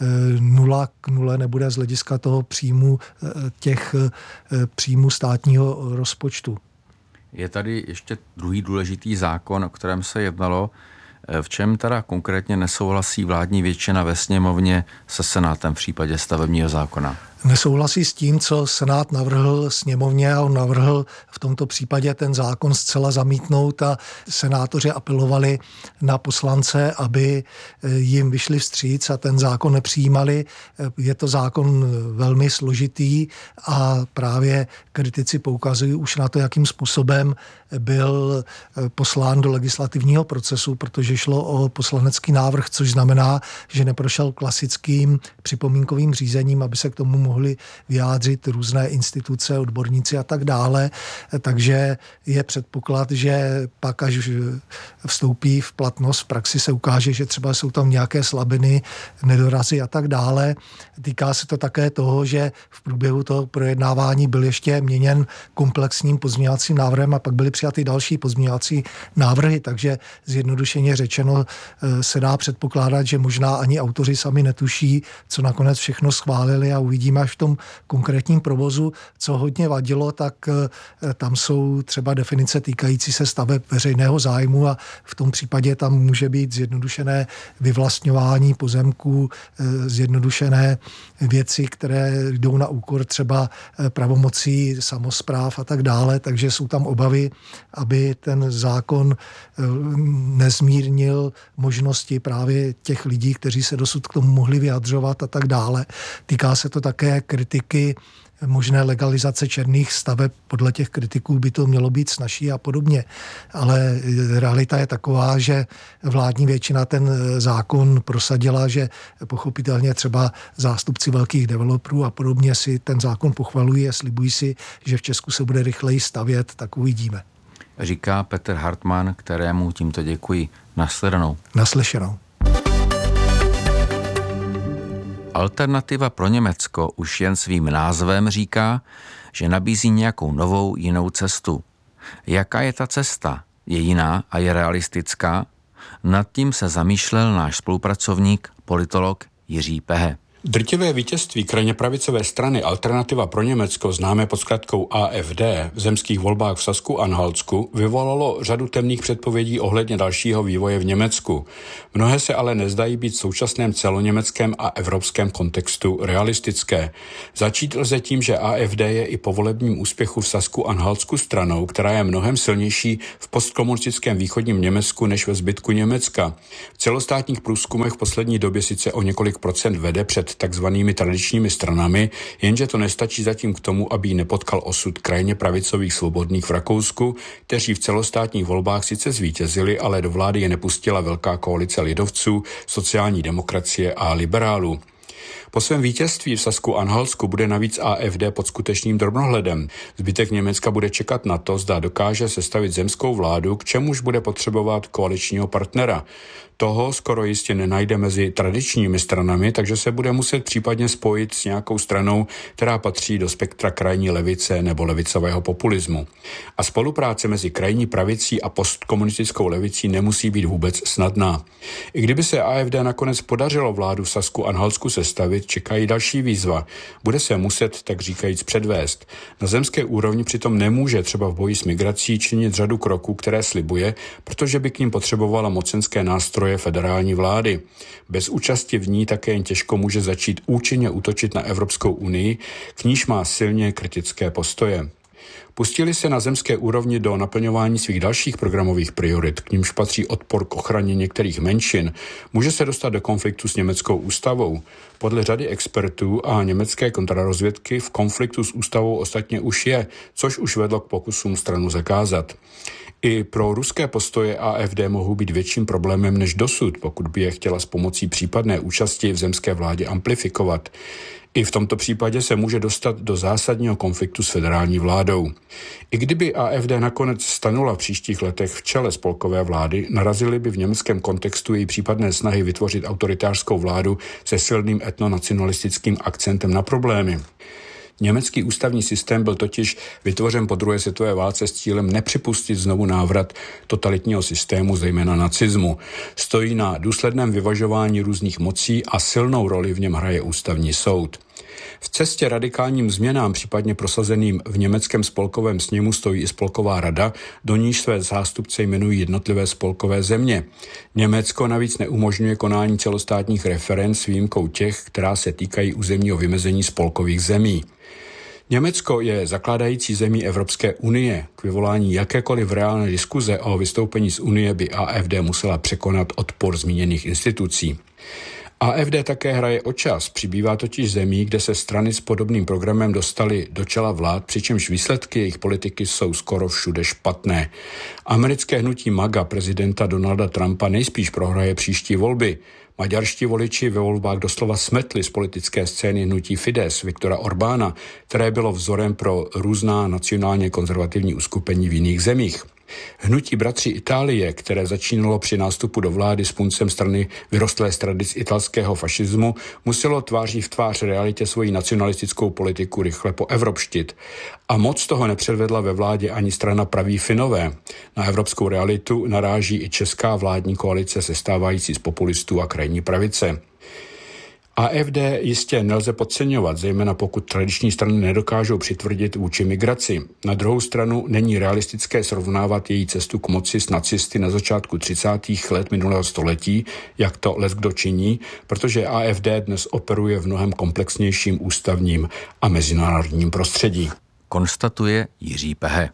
nula k nule nebude z hlediska toho příjmu těch příjmů státního rozpočtu. Je tady ještě druhý důležitý zákon, o kterém se jednalo. V čem teda konkrétně nesouhlasí vládní většina ve sněmovně se Senátem v případě stavebního zákona? Nesouhlasí s tím, co Senát navrhl sněmovně a on navrhl v tomto případě ten zákon zcela zamítnout a senátoři apelovali na poslance, aby jim vyšli vstříc a ten zákon nepřijímali. Je to zákon velmi složitý a právě kritici poukazují už na to, jakým způsobem byl poslán do legislativního procesu, protože šlo o poslanecký návrh, což znamená, že neprošel klasickým připomínkovým řízením, aby se k tomu mohli vyjádřit různé instituce, odborníci a tak dále. Takže je předpoklad, že pak, až vstoupí v platnost, v praxi se ukáže, že třeba jsou tam nějaké slabiny, nedorazy a tak dále. Týká se to také toho, že v průběhu toho projednávání byl ještě měněn komplexním pozměňovacím návrhem a pak byly přijaty další pozměňovací návrhy, takže zjednodušeně řečeno se dá předpokládat, že možná ani autoři sami netuší, co nakonec všechno schválili a uvidíme, až v tom konkrétním provozu. Co hodně vadilo, tak tam jsou třeba definice týkající se staveb veřejného zájmu a v tom případě tam může být zjednodušené vyvlastňování pozemků, zjednodušené věci, které jdou na úkor třeba pravomocí samospráv a tak dále, takže jsou tam obavy, aby ten zákon nezmírnil možnosti právě těch lidí, kteří se dosud k tomu mohli vyjadřovat a tak dále. Týká se to také kritiky možné legalizace černých staveb, podle těch kritiků by to mělo být snazší a podobně. Ale realita je taková, že vládní většina ten zákon prosadila, že pochopitelně třeba zástupci velkých developerů a podobně si ten zákon pochvalují a slibují si, že v Česku se bude rychleji stavět, tak uvidíme. Říká Petr Hartmann, kterému tímto děkuji. Nasledanou. Naslyšenou. Alternativa pro Německo už jen svým názvem říká, že nabízí nějakou novou, jinou cestu. Jaká je ta cesta? Je jiná a je realistická? Nad tím se zamýšlel náš spolupracovník, politolog Jiří Pehe. Drtivé vítězství krajně pravicové strany Alternativa pro Německo, známé pod zkratkou A F D, v zemských volbách v Sasku-Anhaltsku vyvolalo řadu temných předpovědí ohledně dalšího vývoje v Německu. Mnohé se ale nezdají být v současném celoněmeckém a evropském kontextu realistické. Začít lze tím, že A F D je i po volebním úspěchu v Sasku-Anhaltsku stranou, která je mnohem silnější v postkomunistickém východním Německu než ve zbytku Německa. V celostátních průzkumech v poslední době sice o několik procent vede před takzvanými tradičními stranami, jenže to nestačí zatím k tomu, aby ji nepotkal osud krajně pravicových svobodných v Rakousku, kteří v celostátních volbách sice zvítězili, ale do vlády je nepustila velká koalice lidovců, sociální demokracie a liberálů. Po svém vítězství v Sasku-Anhaltsku bude navíc A F D pod skutečným drobnohledem. Zbytek Německa bude čekat na to, zda dokáže sestavit zemskou vládu, k čemuž bude potřebovat koaličního partnera. Toho skoro jistě nenajde mezi tradičními stranami, takže se bude muset případně spojit s nějakou stranou, která patří do spektra krajní levice nebo levicového populismu. A spolupráce mezi krajní pravicí a postkomunistickou levicí nemusí být vůbec snadná. I kdyby se A F D nakonec podařilo vládu v Sasku-Anhaltsku sestavit, čekají další výzva. Bude se muset, tak říkajíc, předvést. Na zemské úrovni přitom nemůže třeba v boji s migrací činit řadu kroků, které slibuje, protože by k nim potřebovala mocenské nástroje federální vlády. Bez účasti v ní také jen těžko může začít účinně útočit na Evropskou unii, k níž má silně kritické postoje. Pustili se na zemské úrovni do naplňování svých dalších programových priorit, k nímž patří odpor k ochraně některých menšin, může se dostat do konfliktu s německou ústavou. Podle řady expertů a německé kontrarozvědky v konfliktu s ústavou ostatně už je, což už vedlo k pokusům stranu zakázat. I pro ruské postoje A F D mohou být větším problémem než dosud, pokud by je chtěla s pomocí případné účasti v zemské vládě amplifikovat. I v tomto případě se může dostat do zásadního konfliktu s federální vládou. I kdyby A F D nakonec stanula v příštích letech v čele spolkové vlády, narazily by v německém kontextu její případné snahy vytvořit autoritářskou vládu se silným etnonacionalistickým akcentem na problémy. Německý ústavní systém byl totiž vytvořen po druhé světové válce s cílem nepřipustit znovu návrat totalitního systému, zejména nacismu. Stojí na důsledném vyvažování různých mocí a silnou roli v něm hraje ústavní soud. V cestě radikálním změnám, případně prosazeným v německém spolkovém sněmu, stojí i spolková rada, do níž své zástupce jmenují jednotlivé spolkové země. Německo navíc neumožňuje konání celostátních referend s výjimkou těch, která se týkají územního vymezení spolkových zemí. Německo je zakládající zemí Evropské unie. K vyvolání jakékoliv reálné diskuze o vystoupení z unie by A F D musela překonat odpor zmíněných institucí. A F D také hraje o čas, přibývá totiž zemí, kde se strany s podobným programem dostaly do čela vlád, přičemž výsledky jejich politiky jsou skoro všude špatné. Americké hnutí MAGA prezidenta Donalda Trumpa nejspíš prohraje příští volby. Maďarští voliči ve volbách doslova smetli z politické scény hnutí Fidesz Viktora Orbána, které bylo vzorem pro různá nacionálně konzervativní uskupení v jiných zemích. Hnutí Bratři Itálie, které začínalo při nástupu do vlády s puncem strany vyrostlé z tradic italského fašismu, muselo tváří v tvář realitě svoji nacionalistickou politiku rychle poevropštit. A moc toho nepředvedla ve vládě ani strana Praví Finové. Na evropskou realitu naráží i česká vládní koalice sestávající z populistů a krajní pravice. A F D jistě nelze podceňovat, zejména pokud tradiční strany nedokážou přitvrdit vůči migraci. Na druhou stranu není realistické srovnávat její cestu k moci s nacisty na začátku třicátých let minulého století, jak to leckdo činí, protože A F D dnes operuje v mnohem komplexnějším ústavním a mezinárodním prostředí. Konstatuje Jiří Pehe.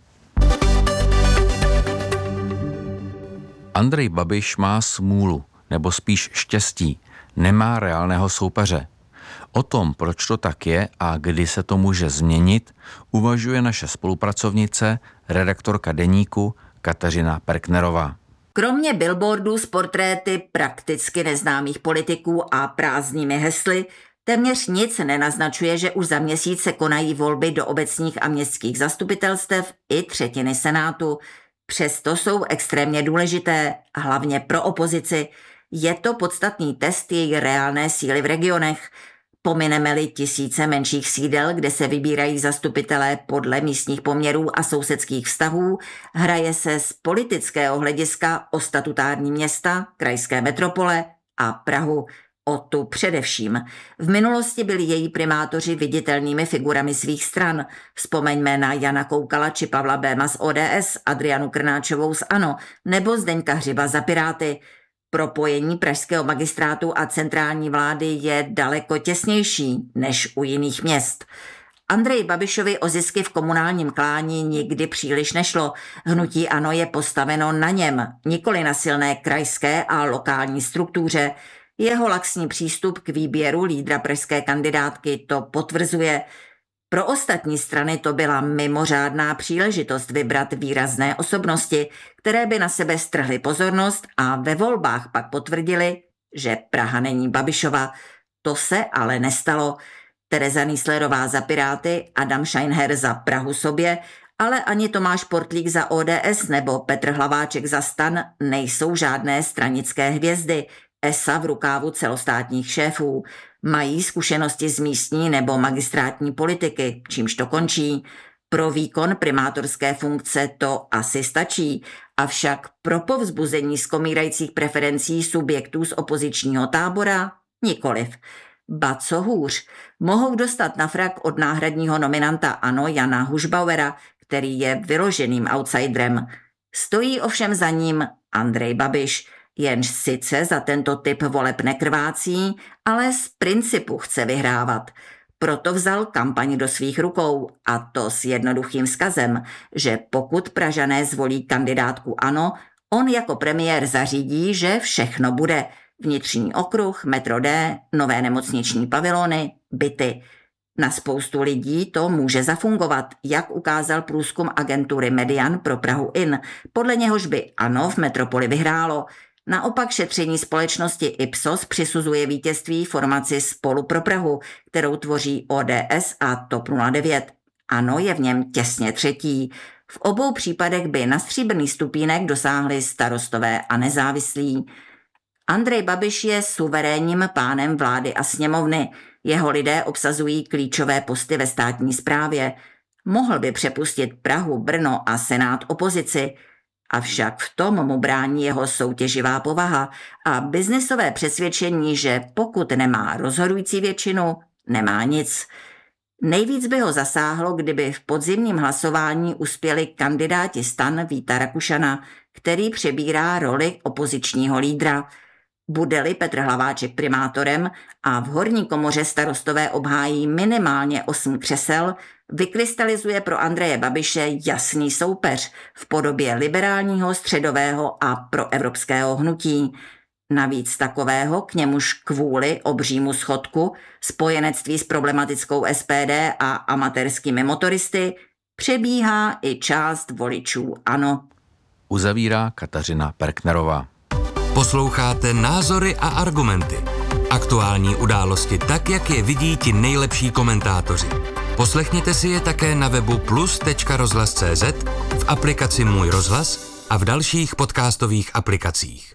Andrej Babiš má smůlu, nebo spíš štěstí. Nemá reálného soupeře. O tom, proč to tak je a kdy se to může změnit, uvažuje naše spolupracovnice, redaktorka Deníku Kateřina Perknerová. Kromě billboardů s portréty prakticky neznámých politiků a prázdnými hesly, téměř nic nenaznačuje, že už za měsíc se konají volby do obecních a městských zastupitelstev i třetiny Senátu. Přesto jsou extrémně důležité, hlavně pro opozici. Je to podstatný test její reálné síly v regionech. Pomineme-li tisíce menších sídel, kde se vybírají zastupitelé podle místních poměrů a sousedských vztahů, hraje se z politického hlediska o statutární města, krajské metropole a Prahu. O tu především. V minulosti byli její primátoři viditelnými figurami svých stran. Vzpomeňme na Jana Koukala či Pavla Béma z O D S, Adrianu Krnáčovou z ANO nebo Zdeňka Hřiba za Piráty. Propojení pražského magistrátu a centrální vlády je daleko těsnější než u jiných měst. Andreji Babišovi o zisky v komunálním klání nikdy příliš nešlo. Hnutí ANO je postaveno na něm, nikoli na silné krajské a lokální struktuře. Jeho laxní přístup k výběru lídra pražské kandidátky to potvrzuje. Pro ostatní strany to byla mimořádná příležitost vybrat výrazné osobnosti, které by na sebe strhly pozornost a ve volbách pak potvrdili, že Praha není Babišova. To se ale nestalo. Tereza Nýslerová za Piráty, Adam Scheinher za Prahu sobě, ale ani Tomáš Portlík za O D S nebo Petr Hlaváček za STAN nejsou žádné stranické hvězdy. Esa v rukávu celostátních šéfů. Mají zkušenosti z místní nebo magistrátní politiky, čímž to končí. Pro výkon primátorské funkce to asi stačí, avšak pro povzbuzení skomírajících preferencí subjektů z opozičního tábora nikoliv. Ba co hůř, mohou dostat na frak od náhradního nominanta ANO Jana Hušbauera, který je vyloženým outsiderem. Stojí ovšem za ním Andrej Babiš, jenž sice za tento typ voleb nekrvácí, ale z principu chce vyhrávat. Proto vzal kampaň do svých rukou, a to s jednoduchým vzkazem, že pokud Pražané zvolí kandidátku ANO, on jako premiér zařídí, že všechno bude. Vnitřní okruh, metro D, nové nemocniční pavilony, byty. Na spoustu lidí to může zafungovat, jak ukázal průzkum agentury Median pro Prahu In. Podle něhož by ANO v metropoli vyhrálo. Naopak šetření společnosti Ipsos přisuzuje vítězství formaci Spolu pro Prahu, kterou tvoří O D S a TOP nula devět. ANO je v něm těsně třetí. V obou případech by na stříbrný stupínek dosáhli Starostové a nezávislí. Andrej Babiš je suverénním pánem vlády a sněmovny. Jeho lidé obsazují klíčové posty ve státní správě. Mohl by přepustit Prahu, Brno a Senát opozici, avšak v tom mu brání jeho soutěživá povaha a biznisové přesvědčení, že pokud nemá rozhodující většinu, nemá nic. Nejvíc by ho zasáhlo, kdyby v podzimním hlasování uspěli kandidáti STAN Víta Rakušana, který přebírá roli opozičního lídra. Bude-li Petr Hlaváček primátorem a v horní komoře Starostové obhájí minimálně osm křesel, vykrystalizuje pro Andreje Babiše jasný soupeř v podobě liberálního, středového a proevropského hnutí. Navíc takového, k němuž kvůli obřímu schodku, spojenectví s problematickou S P D a amatérskými motoristy, přebíhá i část voličů ANO. Uzavírá Kateřina Perknerová. Posloucháte Názory a argumenty. Aktuální události tak, jak je vidí ti nejlepší komentátoři. Poslechněte si je také na webu plus tečka rozhlas tečka cé zet, v aplikaci Můj rozhlas a v dalších podcastových aplikacích.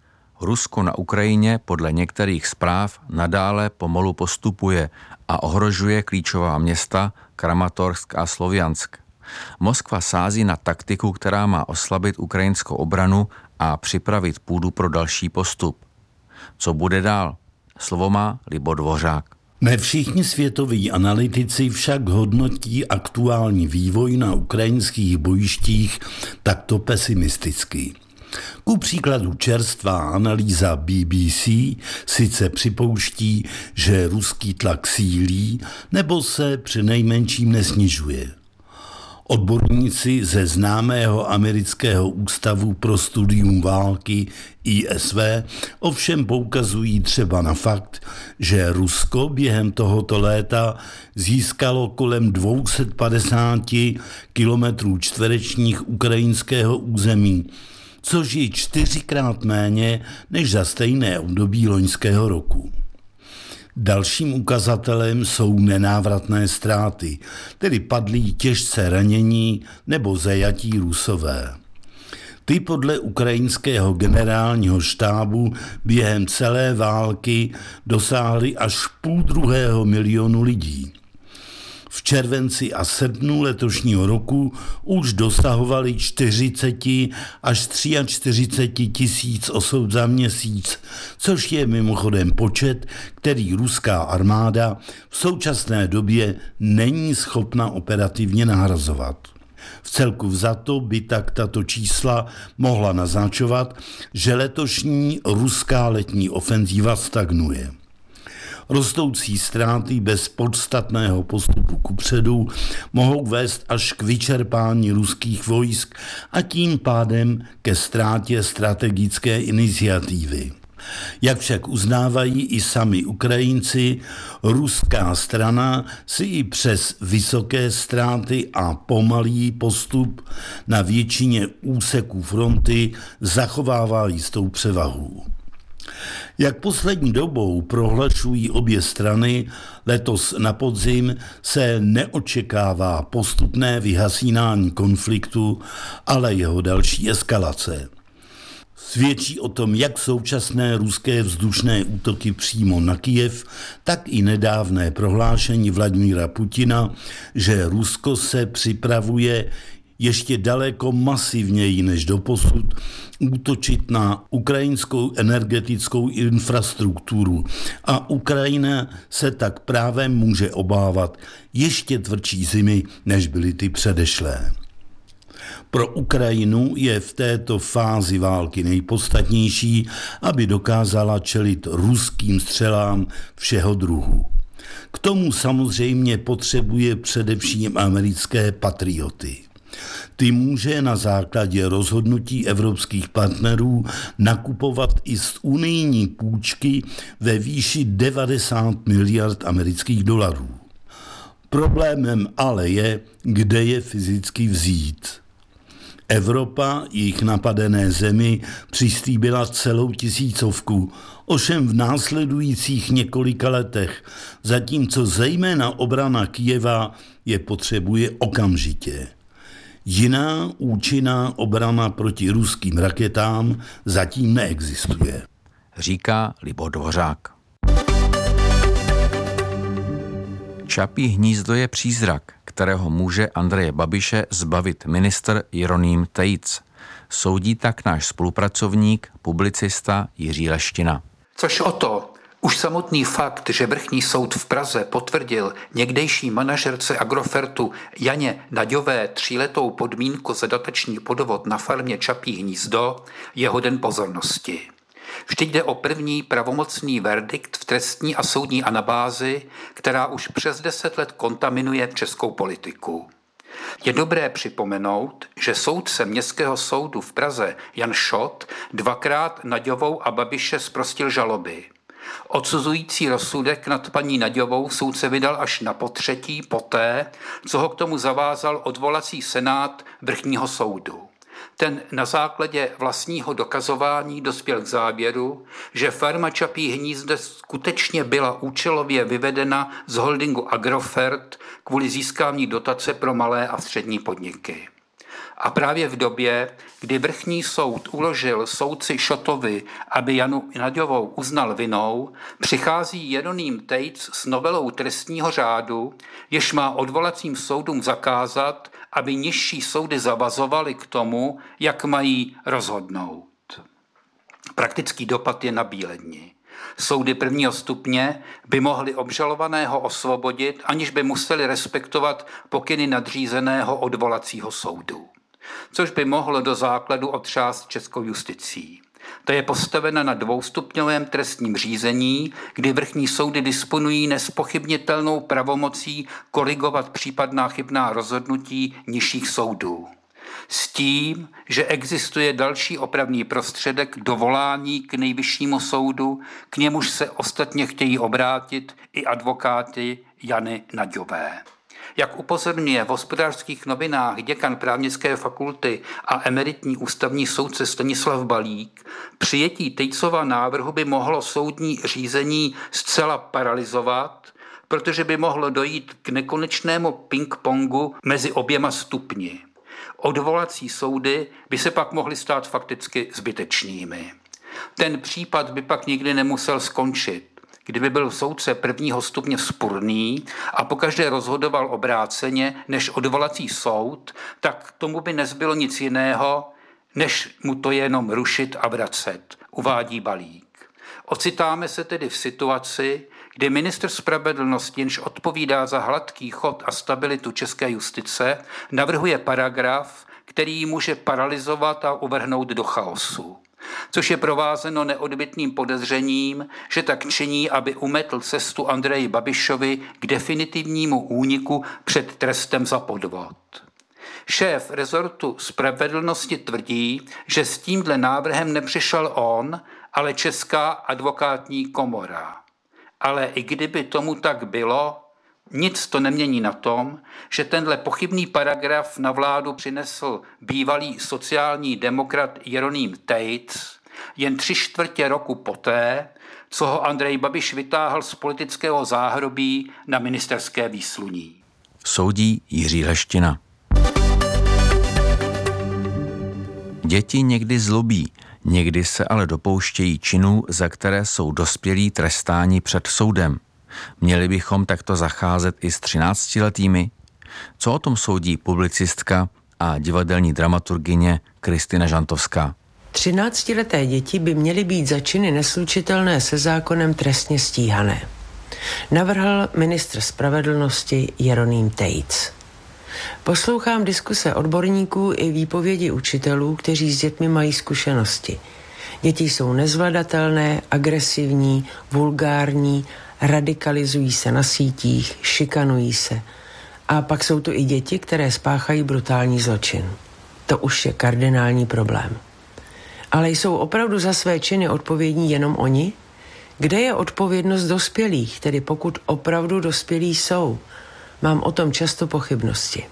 Rusko na Ukrajině podle některých zpráv nadále pomalu postupuje a ohrožuje klíčová města Kramatorsk a Sloviansk. Moskva sází na taktiku, která má oslabit ukrajinskou obranu a připravit půdu pro další postup. Co bude dál? Slovo má Libor Dvořák. Ne všichni světoví analytici však hodnotí aktuální vývoj na ukrajinských bojištích takto pesimisticky. Ku příkladu čerstvá analýza B B C sice připouští, že ruský tlak sílí nebo se přinejmenším nesnižuje. Odborníci ze známého amerického ústavu pro studium války I S V ovšem poukazují třeba na fakt, že Rusko během tohoto léta získalo kolem dvě stě padesát kilometrů čtverečních ukrajinského území, což je čtyřikrát méně než za stejné období loňského roku. Dalším ukazatelem jsou nenávratné ztráty, tedy padlí těžce ranění nebo zajatí Rusové. Ty podle ukrajinského generálního štábu během celé války dosáhly až půl druhého milionu lidí. V červenci a srpnu letošního roku už dosahovali čtyřicet až čtyřicet tři tisíc osob za měsíc, což je mimochodem počet, který ruská armáda v současné době není schopna operativně nahrazovat. V celku vzato by tak tato čísla mohla naznačovat, že letošní ruská letní ofenzíva stagnuje. Rostoucí ztráty bez podstatného postupu kupředu mohou vést až k vyčerpání ruských vojsk a tím pádem ke ztrátě strategické iniciativy. Jak však uznávají i sami Ukrajinci, ruská strana si i přes vysoké ztráty a pomalý postup na většině úseků fronty zachovává jistou převahu. Jak poslední dobou prohlašují obě strany, letos na podzim se neočekává postupné vyhasínání konfliktu, ale jeho další eskalace. Svědčí o tom jak současné ruské vzdušné útoky přímo na Kyjev, tak i nedávné prohlášení Vladimíra Putina, že Rusko se připravuje ještě daleko masivněji než doposud útočit na ukrajinskou energetickou infrastrukturu a Ukrajina se tak právě může obávat ještě tvrdší zimy, než byly ty předešlé. Pro Ukrajinu je v této fázi války nejpodstatnější, aby dokázala čelit ruským střelám všeho druhu. K tomu samozřejmě potřebuje především americké patrioty. Ty může na základě rozhodnutí evropských partnerů nakupovat i z unijní půjčky ve výši devadesát miliard amerických dolarů. Problémem ale je, kde je fyzicky vzít. Evropa jejich napadené zemi přislíbila celou tisícovku, ovšem v následujících několika letech, zatímco zejména obrana Kyjeva je potřebuje okamžitě. Jiná účinná obrana proti ruským raketám zatím neexistuje. Říká Libor Dvořák. Čapí hnízdo je přízrak, kterého může Andreje Babiše zbavit ministr Jeroným Tejc. Soudí tak náš spolupracovník, publicista Jiří Leština. Což o to, už samotný fakt, že vrchní soud v Praze potvrdil někdejší manažerce Agrofertu Janě Naďové tříletou podmínku za dotační podvod na farmě Čapí hnízdo, je hoden pozornosti. Vždyť jde o první pravomocný verdikt v trestní a soudní anabázi, která už přes deset let kontaminuje českou politiku. Je dobré připomenout, že soudce Městského soudu v Praze Jan Šot dvakrát Naďovou a Babiše zprostil žaloby. Odsuzující rozsudek nad paní Naďovou soudce vydal až na potřetí poté, co ho k tomu zavázal odvolací senát vrchního soudu. Ten na základě vlastního dokazování dospěl k závěru, že farma Čapí hnízdo skutečně byla účelově vyvedena z holdingu Agrofert kvůli získání dotace pro malé a střední podniky. A právě v době, kdy vrchní soud uložil soudci Šotovi, aby Janu Naďovou uznal vinou, přichází Jeroným Tejc s novelou trestního řádu, jež má odvolacím soudům zakázat, aby nižší soudy zavazovaly k tomu, jak mají rozhodnout. Praktický dopad je nabíledni. Soudy prvního stupně by mohly obžalovaného osvobodit, aniž by museli respektovat pokyny nadřízeného odvolacího soudu, což by mohlo do základu otřást českou justicí. Ta je postavena na dvoustupňovém trestním řízení, kdy vrchní soudy disponují nespochybnitelnou pravomocí korigovat případná chybná rozhodnutí nižších soudů. S tím, že existuje další opravný prostředek dovolání k nejvyššímu soudu, k němuž se ostatně chtějí obrátit i advokáti Jany Naďové. Jak upozorňuje v Hospodářských novinách děkan právnické fakulty a emeritní ústavní soudce Stanislav Balík, přijetí Tejcova návrhu by mohlo soudní řízení zcela paralyzovat, protože by mohlo dojít k nekonečnému ping-pongu mezi oběma stupni. Odvolací soudy by se pak mohly stát fakticky zbytečnými. Ten případ by pak nikdy nemusel skončit. Kdyby byl soudce prvního stupně vzpurný a pokaždé rozhodoval obráceně než odvolací soud, tak tomu by nezbylo nic jiného, než mu to jenom rušit a vracet, uvádí Balík. Ocitáme se tedy v situaci, kdy ministr spravedlnosti, jenž odpovídá za hladký chod a stabilitu české justice, navrhuje paragraf, který ji může paralyzovat a uvrhnout do chaosu, což je provázeno neodbytným podezřením, že tak činí, aby umetl cestu Andreji Babišovi k definitivnímu úniku před trestem za podvod. Šéf rezortu spravedlnosti tvrdí, že s tímhle návrhem nepřišel on, ale Česká advokátní komora. Ale i kdyby tomu tak bylo, nic to nemění na tom, že tenhle pochybný paragraf na vládu přinesl bývalý sociální demokrat Jeroným Tejc jen tři čtvrtě roku poté, co ho Andrej Babiš vytáhl z politického záhrobí na ministerské výsluní. Soudí Jiří Leština. Děti někdy zlobí, někdy se ale dopouštějí činů, za které jsou dospělí trestáni před soudem. Měli bychom takto zacházet i s třináctiletými? Co o tom soudí publicistka a divadelní dramaturgyně Kristina Žantovská? Třináctileté děti by měly být za činy neslučitelné se zákonem trestně stíhané. Navrhl ministr spravedlnosti Jeroným Tejc. Poslouchám diskuse odborníků i výpovědi učitelů, kteří s dětmi mají zkušenosti. Děti jsou nezvladatelné, agresivní, vulgární, radikalizují se na sítích, šikanují se. A pak jsou to i děti, které spáchají brutální zločin. To už je kardinální problém. Ale jsou opravdu za své činy odpovědní jenom oni? Kde je odpovědnost dospělých, tedy pokud opravdu dospělí jsou? Mám o tom často pochybnosti.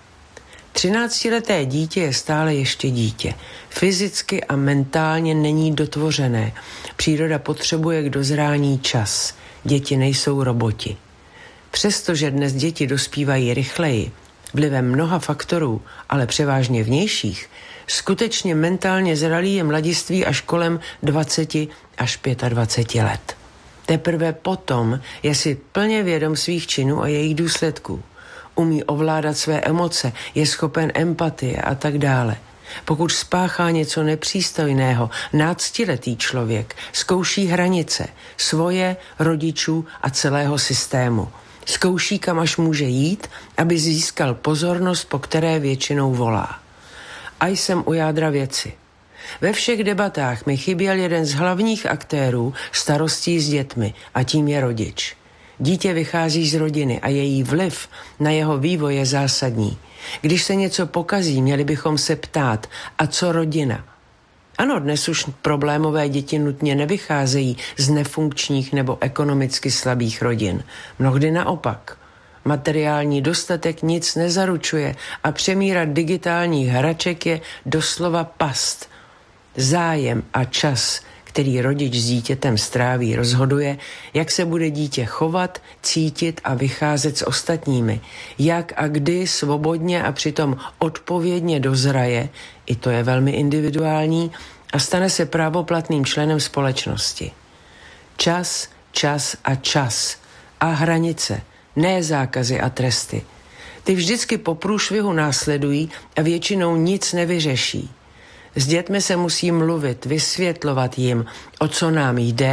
Třináctileté dítě je stále ještě dítě. Fyzicky a mentálně není dotvořené. Příroda potřebuje k dozrání čas. Děti nejsou roboti. Přestože dnes děti dospívají rychleji, vlivem mnoha faktorů, ale převážně vnějších, skutečně mentálně zralí je mladiství až kolem dvacet až dvacet pět let. Teprve potom je si plně vědom svých činů a jejich důsledků. Umí ovládat své emoce, je schopen empatie a tak dále. Pokud spáchá něco nepřístojného, náctiletý člověk zkouší hranice svoje, rodičů a celého systému. Zkouší, kam až může jít, aby získal pozornost, po které většinou volá. A jsem u jádra věci. Ve všech debatách mi chyběl jeden z hlavních aktérů starostí s dětmi a tím je rodič. Dítě vychází z rodiny a její vliv na jeho vývoj je zásadní. Když se něco pokazí, měli bychom se ptát, a co rodina? Ano, dnes už problémové děti nutně nevycházejí z nefunkčních nebo ekonomicky slabých rodin. Mnohdy naopak. Materiální dostatek nic nezaručuje a přemírat digitálních hraček je doslova past. Zájem a čas, který rodič s dítětem stráví, rozhoduje, jak se bude dítě chovat, cítit a vycházet s ostatními, jak a kdy svobodně a přitom odpovědně dozraje, i to je velmi individuální, a stane se právoplatným členem společnosti. Čas, čas a čas a hranice, ne zákazy a tresty. Ty vždycky po průšvihu následují a většinou nic nevyřeší. S dětmi se musí mluvit, vysvětlovat jim, o co nám jde,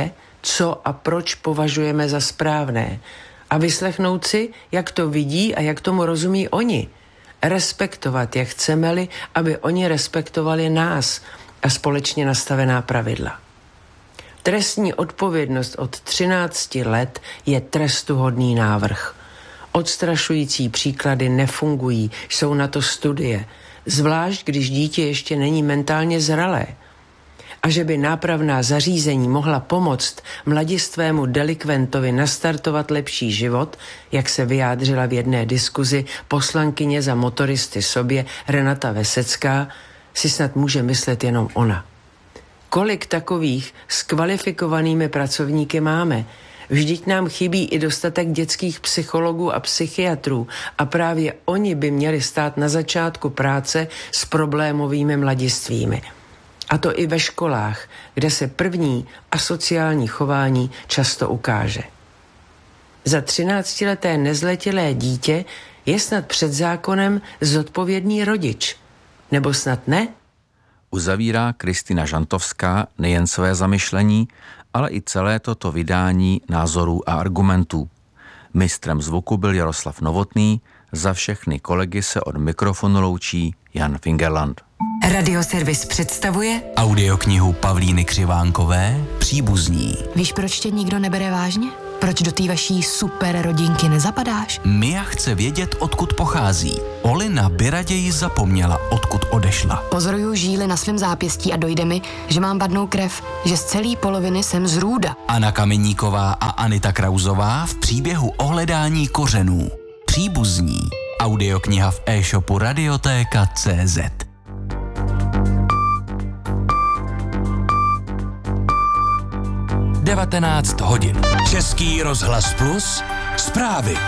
co a proč považujeme za správné. A vyslechnout si, jak to vidí a jak tomu rozumí oni. Respektovat je, chceme-li, aby oni respektovali nás a společně nastavená pravidla. Trestní odpovědnost od třinácti let je trestuhodný návrh. Odstrašující příklady nefungují, jsou na to studie, zvlášť když dítě ještě není mentálně zralé. A že by nápravná zařízení mohla pomoct mladistvému delikventovi nastartovat lepší život, jak se vyjádřila v jedné diskuzi poslankyně za motoristy sobě Renata Vesecká, si snad může myslet jenom ona. Kolik takových s kvalifikovanými pracovníky máme? Vždyť nám chybí i dostatek dětských psychologů a psychiatrů a právě oni by měli stát na začátku práce s problémovými mladistvými. A to i ve školách, kde se první asociální chování často ukáže. Za třináctileté nezletilé dítě je snad před zákonem zodpovědný rodič. Nebo snad ne? Uzavírá Kristina Žantovská nejen své zamyšlení, ale i celé toto vydání názorů a argumentů. Mistrem zvuku byl Jaroslav Novotný, za všechny kolegy se od mikrofonu loučí Jan Fingerland. Radioservis představuje audioknihu Pavlíny Křivánkové Příbuzní. Víš, proč tě nikdo nebere vážně? Proč do té vaší super rodinky nezapadáš? Mia chce vědět, odkud pochází. Olina by raději zapomněla, odkud odešla. Pozoruju žíly na svém zápěstí a dojde mi, že mám vadnou krev, že z celé poloviny jsem z Růda. Anna Kameníková a Anita Krauzová v příběhu o hledání kořenů. Příbuzní. Audiokniha v e-shopu radiotéka tečka cé zet. devatenáct hodin. Český rozhlas Plus. Zprávy.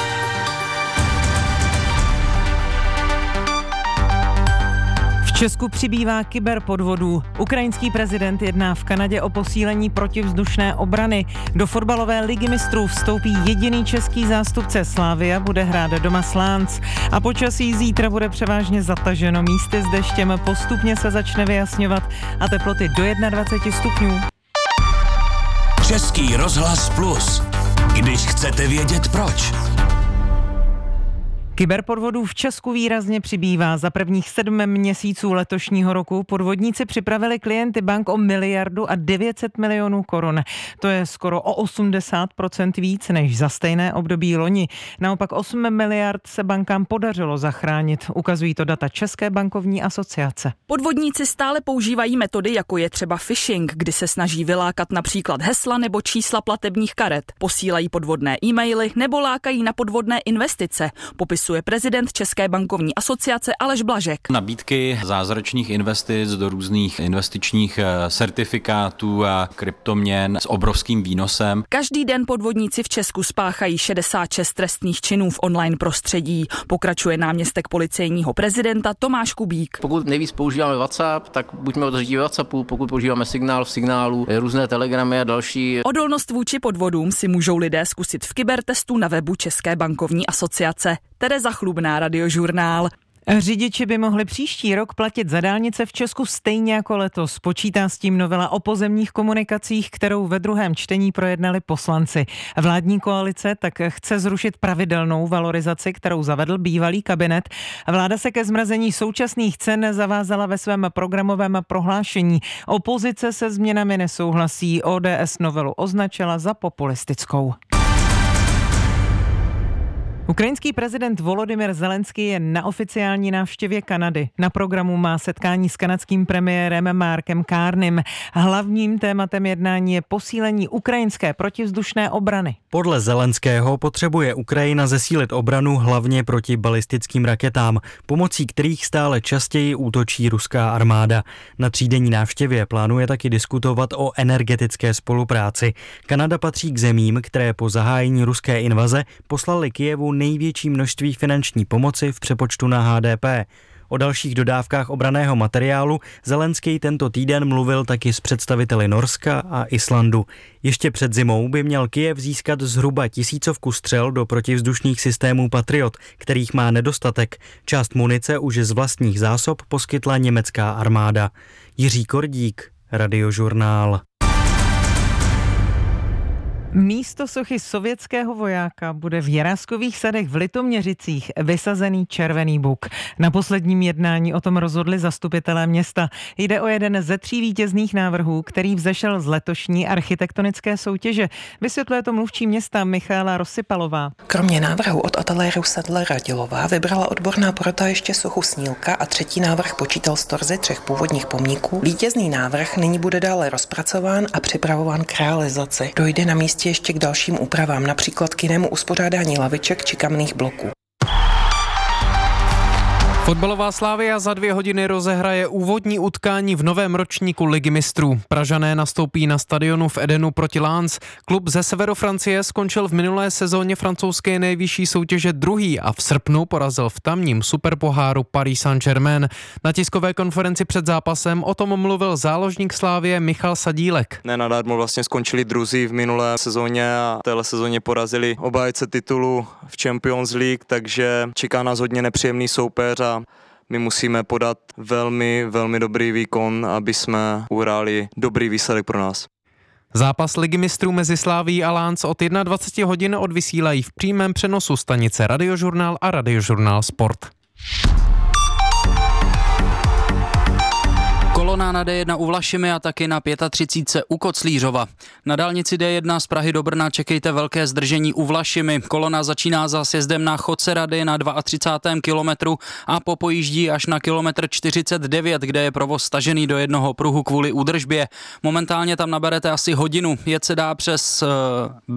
V Česku přibývá kyberpodvodů. Ukrajinský prezident jedná v Kanadě o posílení protivzdušné obrany. Do fotbalové ligy mistrů vstoupí jediný český zástupce. Slavia bude hrát doma s Lens. A počasí zítra bude převážně zataženo. Místy s deštěm postupně se začne vyjasňovat a teploty do dvacet jedna stupňů. Český rozhlas Plus. Když chcete vědět proč. Kyberpodvodů v Česku výrazně přibývá. Za prvních sedm měsíců letošního roku podvodníci připravili klienty bank o miliardu a devět set milionů korun. To je skoro o osmdesát procent víc než za stejné období loni. Naopak osm miliard se bankám podařilo zachránit. Ukazují to data České bankovní asociace. Podvodníci stále používají metody, jako je třeba phishing, kdy se snaží vylákat například hesla nebo čísla platebních karet. Posílají podvodné e-maily nebo lákají na podvodné investice. Popis je prezident České bankovní asociace Aleš Blažek. Nabídky zázračných investic do různých investičních certifikátů a kryptoměn s obrovským výnosem. Každý den podvodníci v Česku spáchají šedesát šest trestných činů v online prostředí. Pokračuje náměstek policejního prezidenta Tomáš Kubík. Pokud nejvíc používáme WhatsApp, tak buďme otevření WhatsAppu, pokud používáme signál v signálu, různé telegramy a další. Odolnost vůči podvodům si můžou lidé zkusit v kybertestu na webu České bankovní asociace. Tereza Chlubná, Radiožurnál. Řidiči by mohli příští rok platit za dálnice v Česku stejně jako letos. Počítá s tím novela o pozemních komunikacích, kterou ve druhém čtení projednali poslanci. Vládní koalice tak chce zrušit pravidelnou valorizaci, kterou zavedl bývalý kabinet. Vláda se ke zmrazení současných cen zavázala ve svém programovém prohlášení. Opozice se změnami nesouhlasí. O D S novelu označila za populistickou. Ukrajinský prezident Volodymyr Zelenský je na oficiální návštěvě Kanady. Na programu má setkání s kanadským premiérem Markem Carneym. Hlavním tématem jednání je posílení ukrajinské protivzdušné obrany. Podle Zelenského potřebuje Ukrajina zesílit obranu hlavně proti balistickým raketám, pomocí kterých stále častěji útočí ruská armáda. Na třídenní návštěvě plánuje taky diskutovat o energetické spolupráci. Kanada patří k zemím, které po zahájení ruské invaze poslali Kyjevu největší množství finanční pomoci v přepočtu na H D P. O dalších dodávkách obranného materiálu Zelenský tento týden mluvil taky s představiteli Norska a Islandu. Ještě před zimou by měl Kyjev získat zhruba tisícovku střel do protivzdušných systémů Patriot, kterých má nedostatek. Část munice už z vlastních zásob poskytla německá armáda. Jiří Kordík, Radiožurnál. Místo sochy sovětského vojáka bude v Jiráskových sadech v Litoměřicích vysazený červený buk. Na posledním jednání o tom rozhodli zastupitelé města. Jde o jeden ze tří vítězných návrhů, který vzešel z letošní architektonické soutěže. Vysvětluje to mluvčí města Michaela Rozsypalová. Kromě návrhu od ateliéru Sadlera Dilová vybrala odborná porota ještě sochu Snílka a třetí návrh počítal z torzy třech původních pomníků. Vítězný návrh nyní bude dále rozpracován a připravován k realizaci. Dojde na místě ještě k dalším úpravám, například k jinému uspořádání laviček či kamenných bloků. Fotbalová Slavia za dvě hodiny rozehraje úvodní utkání v novém ročníku Ligy mistrů. Pražané nastoupí na stadionu v Edenu proti Lens. Klub ze severu Francie skončil v minulé sezóně francouzské nejvyšší soutěže druhý a v srpnu porazil v tamním superpoháru Paris Saint-Germain. Na tiskové konferenci před zápasem o tom mluvil záložník Slavie Michal Sadílek. Nenadarmo vlastně skončili druzí v minulé sezóně a v téhle sezóně porazili obhájce titulu v Champions League, takže čeká nás hodně nepříjemný soupeř a my musíme podat velmi, velmi dobrý výkon, aby jsme uhráli dobrý výsledek pro nás. Zápas Ligy mistrů mezi Slavií a Lens od dvacet jedna hodin odvysílají v přímém přenosu stanice Radiožurnál a Radiožurnál Sport. Kolona na D jedna u Vlašimi a taky na třicet pět u Koclířova. Na dálnici D jedna z Prahy do Brna čekejte velké zdržení u Vlašimi. Kolona začíná za sjezdem na Chodce-Rady na třicátém druhém kilometru a popojíždí až na kilometr čtyřicet devět, kde je provoz stažený do jednoho pruhu kvůli údržbě. Momentálně tam naberete asi hodinu. Jet se dá přes